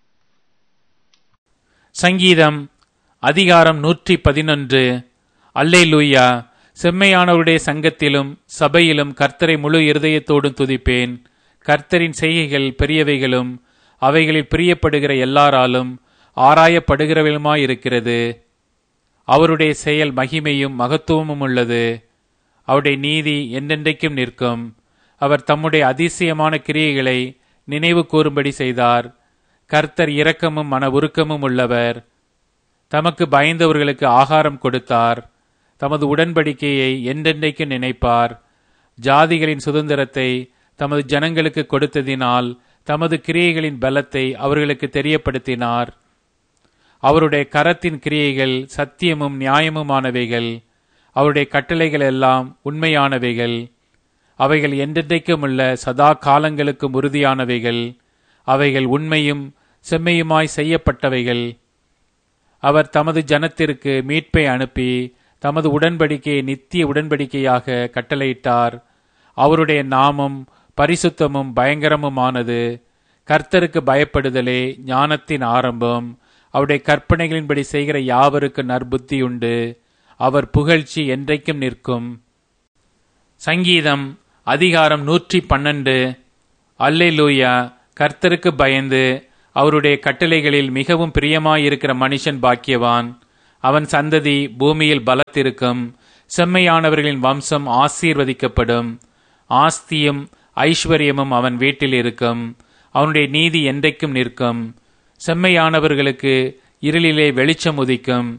B: சங்கீதம் அதிகாரம் 111. அல்லேலூயா. செம்மையானவருடைய சங்கத்திலும் சபையிலும் கர்த்தரை முழு இருதயத்தோடும் துதிப்பேன். கர்த்தரின் செய்கைகள் பெரியவைகளும் அவைகளில் பிரியப்படுகிற எல்லாராலும் ஆராயப்படுகிறவளுமாயிருக்கிறது. அவருடைய செயல் மகிமையும் மகத்துவமும் உள்ளது. அவருடைய நீதி என்றென்றைக்கும் நிற்கும். அவர் தம்முடைய அதிசயமான கிரியைகளை நினைவு கூறும்படி செய்தார். கர்த்தர் இரக்கமும் மன உருக்கமும் உள்ளவர். தமக்கு பயந்தவர்களுக்கு ஆகாரம் கொடுத்தார். தமது உடன்படிக்கையை என்றென்றைக்கும் நினைப்பார். ஜாதிகளின் சுதந்திரத்தை தமது ஜனங்களுக்கு கொடுத்ததினால் தமது கிரியைகளின் பலத்தை அவர்களுக்கு தெரியப்படுத்தினார். அவருடைய கரத்தின் கிரியைகள் சத்தியமும் நியாயமுமானவைகள். அவருடைய கட்டளைகள் எல்லாம் உண்மையானவைகள். அவைகள் என்றென்றைக்கும் உள்ள சதா காலங்களுக்கும் உறுதியானவைகள். அவைகள் உண்மையும் செம்மையுமாய் செய்யப்பட்டவைகள். அவர் தமது ஜனத்திற்கு மீட்பை அனுப்பி தமது உடன்படிக்கையை நித்திய உடன்படிக்கையாக கட்டளையிட்டார். அவருடைய நாமம் பரிசுத்தமும் பயங்கரமுமானது. கர்த்தருக்கு பயப்படுதலே ஞானத்தின் ஆரம்பம். அவருடைய கற்பனைகளின்படி செய்கிற யாவருக்கு நற்புத்தியுண்டு. அவர் புகழ்ச்சி என்றைக்கும் நிற்கும்.
A: சங்கீதம் அதிகாரம் 112. அல்லேலூயா. கர்த்தருக்கு பயந்து அவருடைய கட்டளைகளில் மிகவும் பிரியமாயிருக்கிற மனுஷன் பாக்கியவான். அவன் சந்ததி பூமியில் பலத்திருக்கும். செம்மையானவர்களின் வம்சம் ஆசீர்வதிக்கப்படும். ஆஸ்தியும் ஐஸ்வர்யமும் அவன் வீட்டில் இருக்கும். அவனுடைய நீதி என்றைக்கும் நிற்கும். செம்மையானவர்களுக்கு இருளிலே வெளிச்சம் உதிக்கும்.